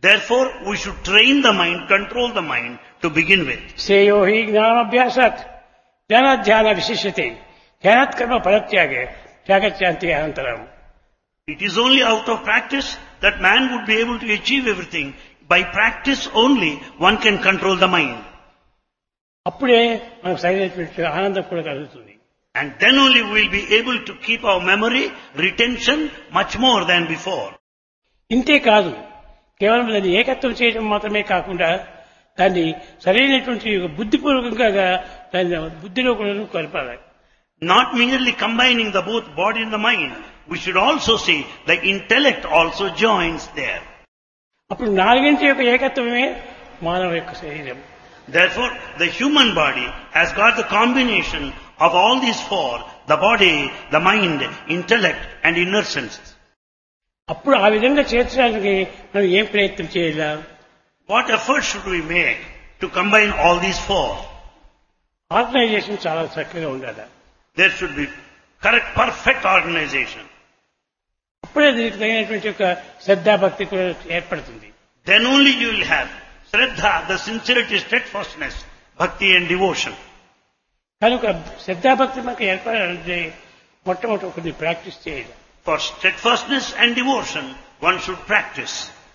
Therefore, we should train the mind, control the mind to begin with. శ్రేయో హి జ్ఞానాభ్యాసాత్ జ్ఞానాధ్యాన విశిష్యతే ధ్యానాత్ కర్మ ఫలత్యాగే త్యాగత్యాంతి అనంతరం. It is only out of practice that man would be able to achieve everything. By practice only, one can control the mind. అప్పుడే మనకు సరైనటువంటి ఆనందం కూడా కలుగుతుంది. And then only we will be able to keep our memory, retention much more than before. ఇంతే కాదు, కేవలం దాన్ని ఏకత్వం చేయడం మాత్రమే కాకుండా దాన్ని సరైనటువంటి బుద్ధిపూర్వకంగా దాన్ని బుద్ధిలో కూడా కలపాలి. Not merely combining the both body and the mind. We should also see the intellect also joins there. అప్పుడు నాలుగింటి యొక్క ఏకత్వమే మానవ యొక్క శరీరం. Therefore, the human body has got the combination of all these four, the body, the mind, intellect and inner senses. అప్పుడు ఆ విధంగా చేర్చడానికి మనం ఏం ప్రయత్నం చేయాలా? What effort should we make to combine all these four? Organisation చాలా చక్కగా ఉండాలి. There should be correct, perfect organization. అప్పుడే దీనికి తగినటువంటి యొక్క శ్రద్ధాభక్తి కూడా ఏర్పడుతుంది. Then only you will have Shraddha, the sincerity, steadfastness, bhakti and devotion. కనుక శ్రద్ధాభక్తి మనకు ఏర్పడాలంటే మొట్టమొదటి కొన్ని ప్రాక్టీస్ చేయాలి. For steadfastness and devotion, one should practice.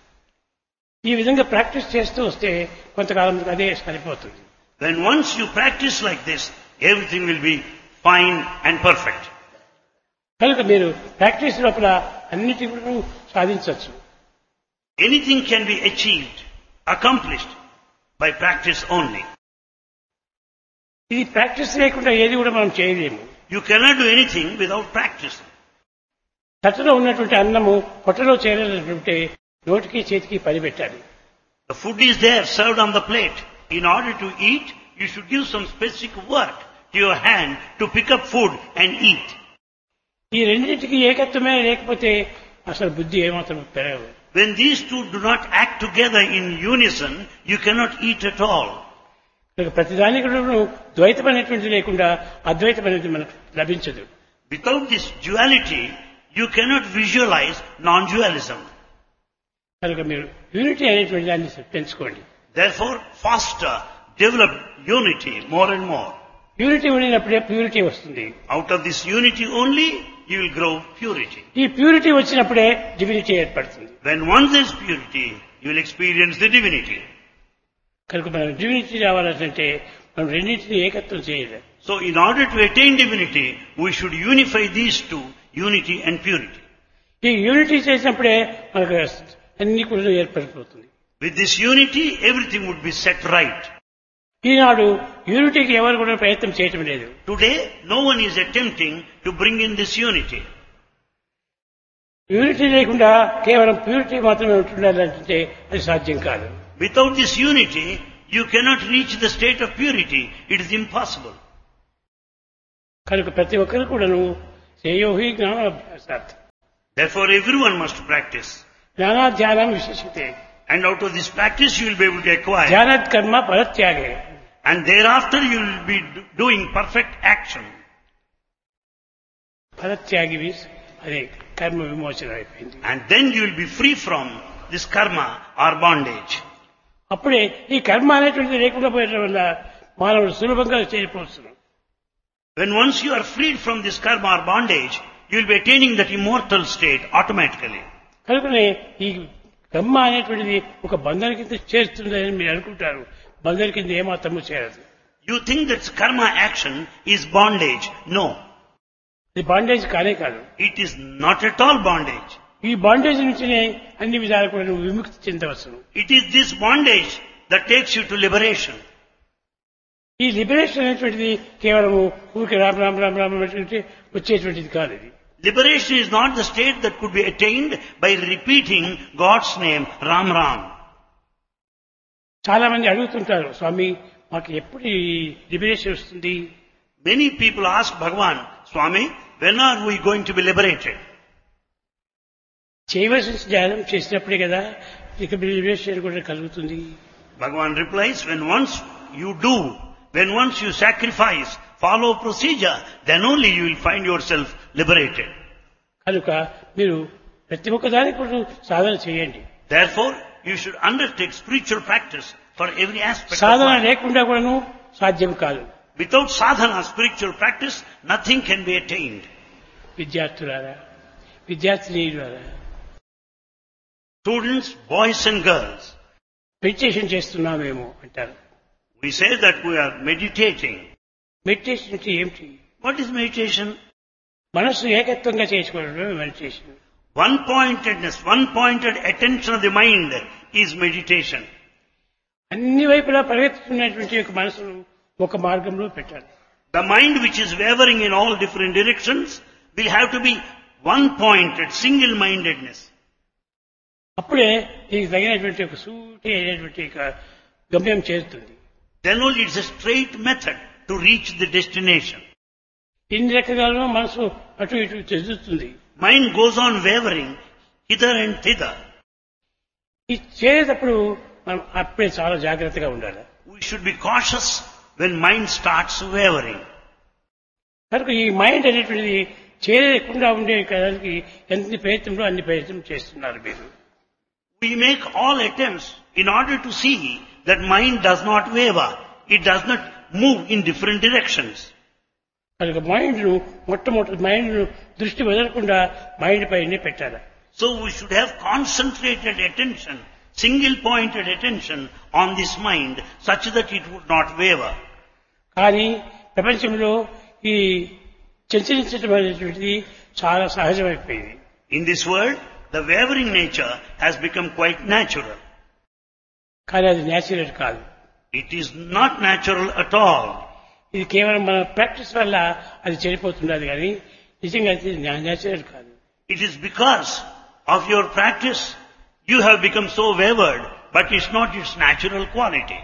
ఈ విధంగా ప్రాక్టీస్ చేస్తూ వస్తే కొంతకాలం అదే సరిపోతుంది. When once you practice like this, everything will be fine and perfect. కనుక మీరు ప్రాక్టీస్ లోపల అన్నిటి కూడా సాధించవచ్చు. Anything can be achieved, accomplished by practice only. ఇది ప్రాక్టీస్ లేకుండా ఏది కూడా మనం చేయలేము. You cannot do anything without practice. తట్టలో ఉన్నటువంటి అన్నము పొట్టలో చేరాలంటే నోటికి చేతికి పని పెట్టాలి. The food is there, served on the plate. In order to eat, you should give some specific work to your hand to pick up food and eat. ఈ రెండింటికి ఏకత్వమే లేకపోతే అసలు బుద్ధి ఏమాత్రం పెరగదు. When these two do not act together in unison, you cannot eat at all. ప్రతిదానికి ద్వైతం అనేటువంటి లేకుండా అద్వైతం అనేది మనకు లభించదు. Without this duality, you cannot visualize non-dualism. కనుక మీరు యూనిటీ అనేటువంటి దాన్ని పెంచుకోండి. Therefore, faster, develop unity more and more. Unity ఉండినప్పుడే ప్యూరిటీ వస్తుంది. Out of this unity only, you will grow purity. ఈ ప్యూరిటీ వచ్చినప్పుడే డివినిటీ ఏర్పడుతుంది. When once there is purity, you will experience the divinity. కనుక మనం డివినిటీ రావాలంటే మనం రెండింటిని ఏకత్వం చేయాలి. So, in order to attain divinity, we should unify these two, unity and purity. ఈ యూనిటీ చేసినప్పుడే మనకు అన్ని కూడా ఏర్పడిపోతుంది. With this unity, everything would be set right. ఈనాడు యూనిటీకి ఎవరు కూడా ప్రయత్నం చేయటం లేదు. Today, no one is attempting to bring in this unity. Unity లేకుండా కేవలం ప్యూరిటీ మాత్రమే ఉంటుండాలంటే అది సాధ్యం కాదు. Without this unity, you cannot reach the state of purity. It is impossible. కనుక ప్రతి ఒక్కరు కూడాను శ్రేయోహి జ్ఞానాభ్యాసాత్. Therefore, everyone must practice. జ్ఞానాధ్యానం విశిష్యతే. And out of this practice, you will be able to acquire. ధ్యానాత్ కర్మ ఫలత్యాగే. And thereafter, you will be doing perfect action. ఫలత్యాగి అదే కర్మ విమోచన అయిపోయింది. And then you will be free from this karma or bondage. అప్పుడే ఈ కర్మ అనేటువంటిది లేకుండా పోయడం వల్ల మానవుడు సులభంగా చేరిపోవచ్చు. When once you are freed from this karma or bondage, you will be attaining that immortal state automatically. కనుకనే ఈ కర్మ అనేటువంటిది ఒక బంధన కింద చేరుతుందని మీరు అనుకుంటారు. బంధన కింద ఏమాత్రము చేరదు. You think that karma action is bondage. No. ఇది బాండేజ్ కానే కాదు. It is not at all bondage. ఈ బాండేజ్ నుంచినే అన్ని విధాలు కూడా నువ్వు విముక్తి చెందవచ్చును. It is this bondage that takes you to liberation. ఈ లిబరేషన్ అనేటువంటిది కేవలం ఊరికి రామ్ రామ్ రామ్ రామ్ అనేటువంటి వచ్చేటువంటిది కాదు. ఇది Liberation is not the state that could be attained by repeating God's name, Ram Ram. చాలా మంది అడుగుతుంటారు, స్వామి మాకు ఎప్పుడు ఈ లిబరేషన్ వస్తుంది? Many people ask Bhagavan, Swami, when are we going to be liberated? చేయవలసిన ధ్యానం చేసినప్పుడే కదా ఇక లిబరేషన్ కూడా కలుగుతుంది. Bhagavan replies, when once you sacrifice, follow procedure, then only you will find yourself liberated. కనుక మీరు ప్రతి ఒక్క దానికి కూడా సాధన చేయండి. Therefore, you should undertake spiritual practice for every aspect of Sadhana life. లేకుండా కూడాను సాధ్యం కాదు. Without sadhana, spiritual practice, nothing can be attained. విద్యార్థులారా, విద్యార్థినీయులారా, Students, boys and girls, meditation చేస్తున్నామేమో అంటారు. we say that we are meditating. Meditation అంటే ఏమిటి? What is meditation? మనస్సు ఏకత్వంగా చేసుకోవడమే meditation. One-pointedness, one-pointed attention of the mind is meditation. అన్ని వైపులా పరిగెత్తుతున్నటువంటి ఒక మనసును ఒక మార్గంలో పెట్టాలి. The mind which is wavering in all different directions will have to be one-pointed, single-mindedness. అప్పుడే దీనికి తగినటువంటి ఒక సూటి అయినటువంటి ఒక గమ్యం చేరుతుంది. Then only it's a straight method to reach the destination. ఇన్ని రకాలుగా మనసు అటు ఇటు చెందుతుంది. Mind goes on wavering hither and thither. ఇది చేసేటప్పుడు మనం అప్పుడే చాలా జాగ్రత్తగా ఉండాలి. We should be cautious when mind starts wavering. కనుక ఈ మైండ్ అనేటువంటిది చేయకుండా ఉండే దానికి ఎంత ప్రయత్నంలో అన్ని ప్రయత్నం చేస్తున్నారు మీరు. We make all attempts in order to see that mind does not waver. It does not move in different directions. కనుక మొట్టమొదటి మైండ్ దృష్టి వదలకుండా మైండ్ పైనే పెట్టాలి. So we should have concentrated attention, single-pointed attention on this mind such that it would not waver. కానీ ప్రపంచంలో ఈ చంచలించడం అనేటువంటిది చాలా సహజమైపోయింది. In this world, the wavering nature has become quite natural. కానీ అది న్యాచురల్ కాదు. It is not natural at all. ఇది కేవలం మన ప్రాక్టీస్ వల్ల అది చెడిపోతున్నది కానీ నిజంగా అది న్యాచురల్ కాదు. It is because of your practice you have become so wavered, but it's not its natural quality.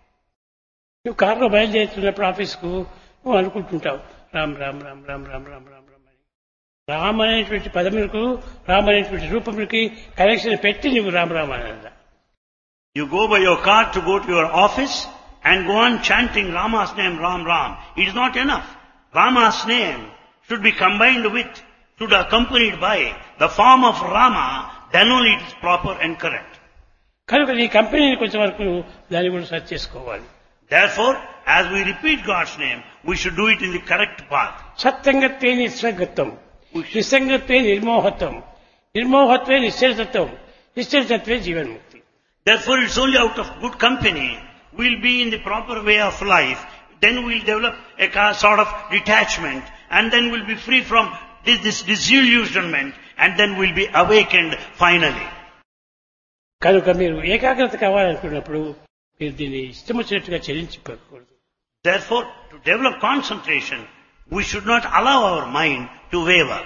నువ్వు కారులో బయలుదేరుతున్నప్పుడు ఆఫీస్కు నువ్వు అనుకుంటుంటావు రామ్ రామ్ రామ్ రామ్ రామ్ రామ్ రామ్ రామ్ అని. రామ్ అనేటువంటి పదములకు రామ్ అనేటువంటి రూపములకి కనెక్షన్ పెట్టి నువ్వు రామ్ రామ్ అని. You go by your car to go to your office and go on chanting Rama's name, Ram Ram. It is not enough. Rama's name should be combined with, should be accompanied by the form of Rama, then only it is proper and correct. కనుక నీ కంపెనీని కొంచెం వరకు దాన్ని కూడా search చేసుకోవాలి. Therefore, as we repeat God's name, we should do it in the correct path. సత్సంగత్వే నిస్సంగత్వం, నిస్సంగత్వే నిర్మోహత్వం, నిర్మోహత్వే నిశ్చలతత్వం, నిశ్చలతత్వే జీవన్ముక్తి. Therefore, it's only out of good company we'll be in the proper way of life. Then we'll develop a sort of detachment, and then we'll be free from this disillusionment, and then we'll be awakened finally. కనుక మీరు ఏకాగ్రత కావాలనుకున్నప్పుడు మీరు దీన్ని ఇష్టం వచ్చినట్టుగా చెల్లించుకోకూడదు. Therefore, to develop concentration, we should not allow our mind to waver.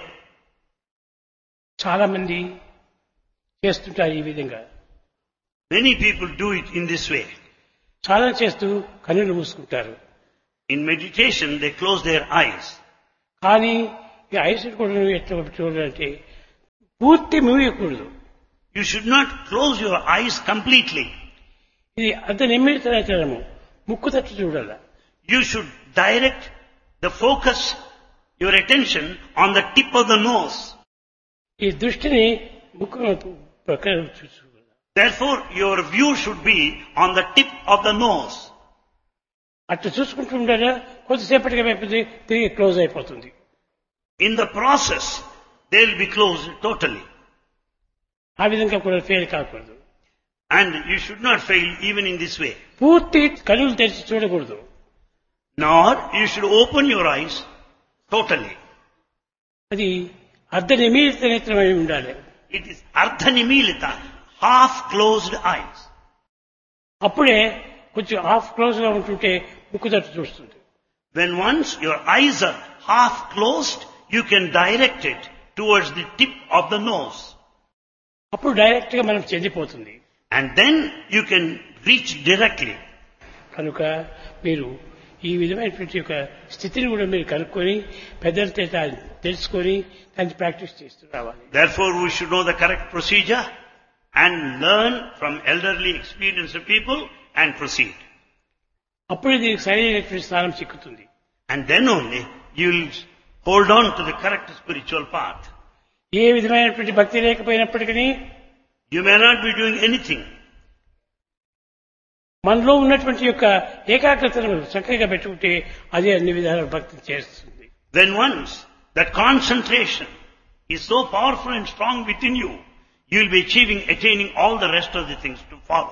చాలా మంది చేస్తుంటారు ఈ విధంగా. Many people do it in this way. సాధన చేస్తూ కన్నులు మూసుకుంటారు. In meditation, they close their eyes. కానీ ఈ ఐస్ కూడా ఎట్లా చూడాలంటే పూర్తి మూయకూడదు. You should not close your eyes completely. ఇది అంత నిమిత్తము ముక్కు తట్టు చూడాల. You should direct the focus, your attention on the tip of the nose. ఈ దృష్టిని ముక్కు ప్రక్కన చూడాలి. Therefore, your view should be on the tip of the nose. అట్లా చూసుకుంటూ ఉండాలా, కొద్దిసేపటికి అయిపోతుంది, తిరిగి క్లోజ్ అయిపోతుంది. In the process, they will be closed totally. ఆ విధంగా కూడా ఫెయిల్ కాకూడదు. And you should not fail even in this way. పూర్తి కన్నులు తెరిచి చూడకూడదు. Nor you should open your eyes totally. అది అర్ధ నిమిత్త నేత్రమై ఉండాలి. It is ardhanimilita, half closed eyes. అప్పుడే కొంచెం హాఫ్ క్లోజ్ గా ఉంటుంటే ముక్కు తట్టు చూస్తుంది. When once your eyes are half closed, you can direct it towards the tip of the nose. అప్పుడు డైరెక్ట్ గా మనం చెందిపోతుంది. And then you can reach directly. కనుక మీరు ఈ విధమైనటువంటి ఒక స్థితిని కూడా మీరు కనుక్కొని పెద్దలతో తెలుసుకొని దాన్ని ప్రాక్టీస్ చేస్తూ రావాలి. Therefore, we should know the correct procedure and learn from elderly experienced people and proceed. అప్పుడే దీనికి సరైనటువంటి స్థానం చిక్కుతుంది. And then only you will hold on to the correct spiritual path. ఏ విధమైనటువంటి భక్తి లేకపోయినప్పటికీ You may not be doing anything. మనలో ఉన్నటువంటి యొక్క ఏకాగ్రతను చక్కగా పెట్టుకుంటే అదే అన్ని విధాల భక్తి చేస్తుంది. When once that concentration is so powerful and strong within you, you will be attaining all the rest of the things to follow.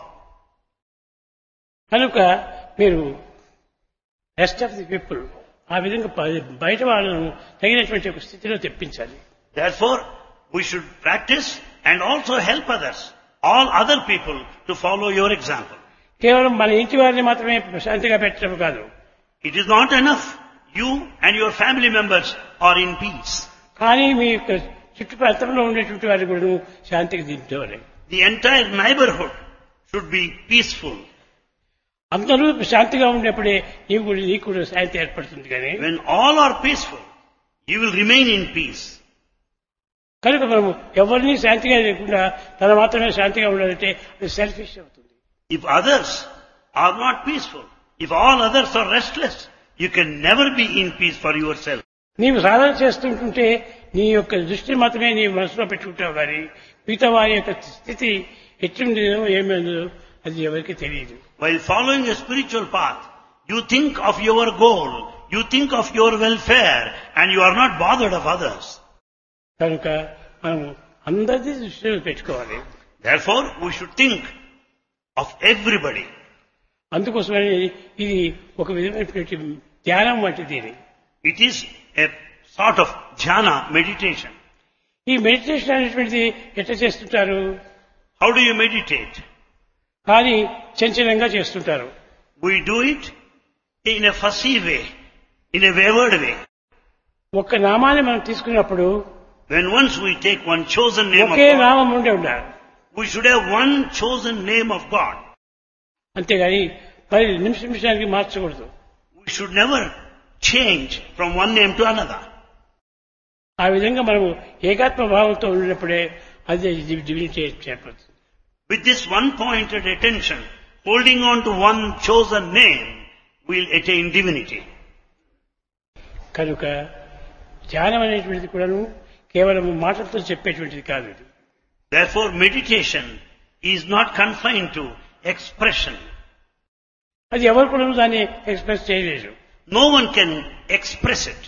కనుక మీరు రెస్ట్ ఆఫ్ ది పీపుల్ ఆ విధంగా బయట వాళ్ళను తగినటువంటి ఒక స్థితిలో తెప్పించాలి. Therefore, we should practice and also help others, all other people, to follow your example. కేవలం మన ఇంటి వారిని మాత్రమే శాంతిగా పెట్టడం కాదు. It is not enough you and your family members are in peace. కానీ మీ యొక్క చుట్టుపక్కల ఉండేటువంటి వారిని కూడా శాంతికి దించవాలి. The entire neighborhood should be peaceful. అందరూ శాంతిగా ఉండేప్పుడే నీకు కూడా శాంతి ఏర్పడుతుంది. కానీ When all are peaceful, you will remain in peace. కనుక మనము ఎవరిని శాంతిగా లేకుండా తన మాత్రమే శాంతిగా ఉండాలంటే అది సెల్ఫిష్ అవుతుంది. If others are not peaceful, if all others are restless, you can never be in peace for yourself. నీవు సాధన చేస్తుంటుంటే నీ యొక్క దృష్టిని మాత్రమే నీ మనసులో పెట్టుకుంటావు కానీ మిగతా వారి యొక్క స్థితి ఎట్లుండేదో ఏమైందో అది ఎవరికి తెలియదు. While following a spiritual path, you think of your goal, you think of your welfare, and you are not bothered of others. కనుక మనం అందరిది దృష్టిలో పెట్టుకోవాలి. Therefore, we should think of everybody. అందుకోసమని ఇది ఒక విధమైనటువంటి ధ్యానం వంటిది. It is a sort of dhyana, meditation. ఈ మెడిటేషన్ అనేటువంటిది ఎట్లా చేస్తుంటారు? How do you meditate? కానీ చంచలంగా చేస్తుంటారు. We do it in a fussy way, in a wayward way. ఒక్క నామాన్ని మనం తీసుకున్నప్పుడు When once we take one chosen name of okay God, నామం ఉండే ఉండాలి. we should have one chosen name of God. అంతేగాని మరి నిమిషానికి మార్చకూడదు. We should never change from one name to another. ఆ విధంగా మనము ఏకాత్మ భావంతో ఉన్నప్పుడే అది divinity చేపడుతుంది. With this one-pointed attention, holding on to one chosen name, we will attain divinity. కనుక ధ్యానం అనేటువంటిది కూడాను కేవలం మాటలతో చెప్పేటువంటిది కాదు. Therefore, meditation is not confined to expression. అది ఎవరు కూడా దాన్ని ఎక్స్ప్రెస్ చేయలేరు. No one can express it.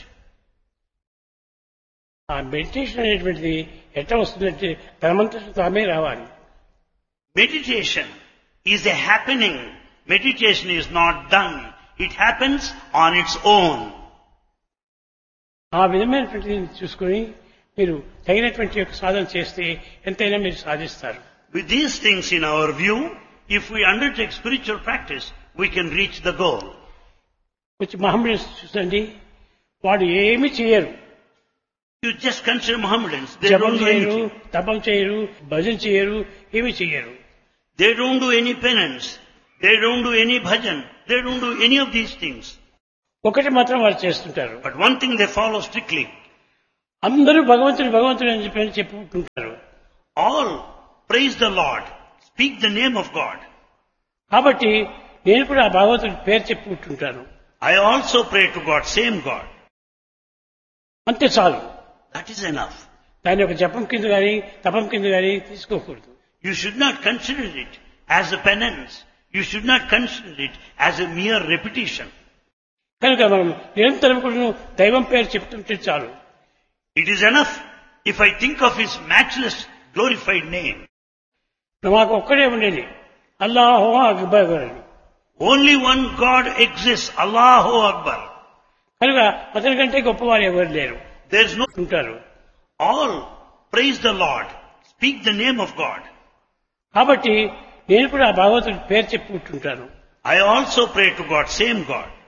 ఆ మెడిటేషన్ అనేటువంటిది ఎట్లా వస్తుందంటే తనమంతట తామే రావాలి. Meditation is a happening. Meditation is not done. It happens on its own. ఆ విధమైనటువంటిది చూసుకొని మీరు తగినటువంటి యొక్క సాధన చేస్తే ఎంతైనా మీరు సాధిస్తారు. With these things in our view, if we undertake spiritual practice, we can reach the goal. కొంచెం మహమ్మద్ చూసండి, వాడు ఏమి చేయరు. You just consider Mohammedans. They జపం don't do చేయరు, anything. తపం చేయరు, భజన చేయరు, ఏమి చేయరు. They don't do any penance. They don't do any bhajan. They don't do any of these things. ఒకటి మాత్రం వారు చేస్తుంటారు. But one thing they follow strictly. అందరూ భగవంతుడు భగవంతుడు అని చెప్పి చెప్పుకుంటుంటారు. All praise the Lord. Speak the name of God. కాబట్టి నేను కూడా ఆ భగవంతుడి పేరు చెప్పుకుంటుంటాను. I also pray to God, same God. అంతే చాలు. That is enough. దాని ఒక జపం కింద కానీ తపం కింద కానీ తీసుకోకూడదు. You should not consider it as a penance. You should not consider it as a mere repetition. కనుక మనం నిరంతరం కూడా దైవం పేరు చెప్తుంటే చాలు. It is enough if I think of His matchless, glorified name. మాకు ఒక్కడే ఉండేది అల్లాహు అక్బర్ అని. Only one God exists, Allahu Akbar. కనుక అతని కంటే గొప్పవారు ఎవరు లేరు. There is no. ఉంటారు. All praise the Lord. Speak the name of God. కాబట్టి నేను కూడా ఆ భగవంతుడి పేరు చెప్పుకుంటుంటాను. I also pray to God, same God.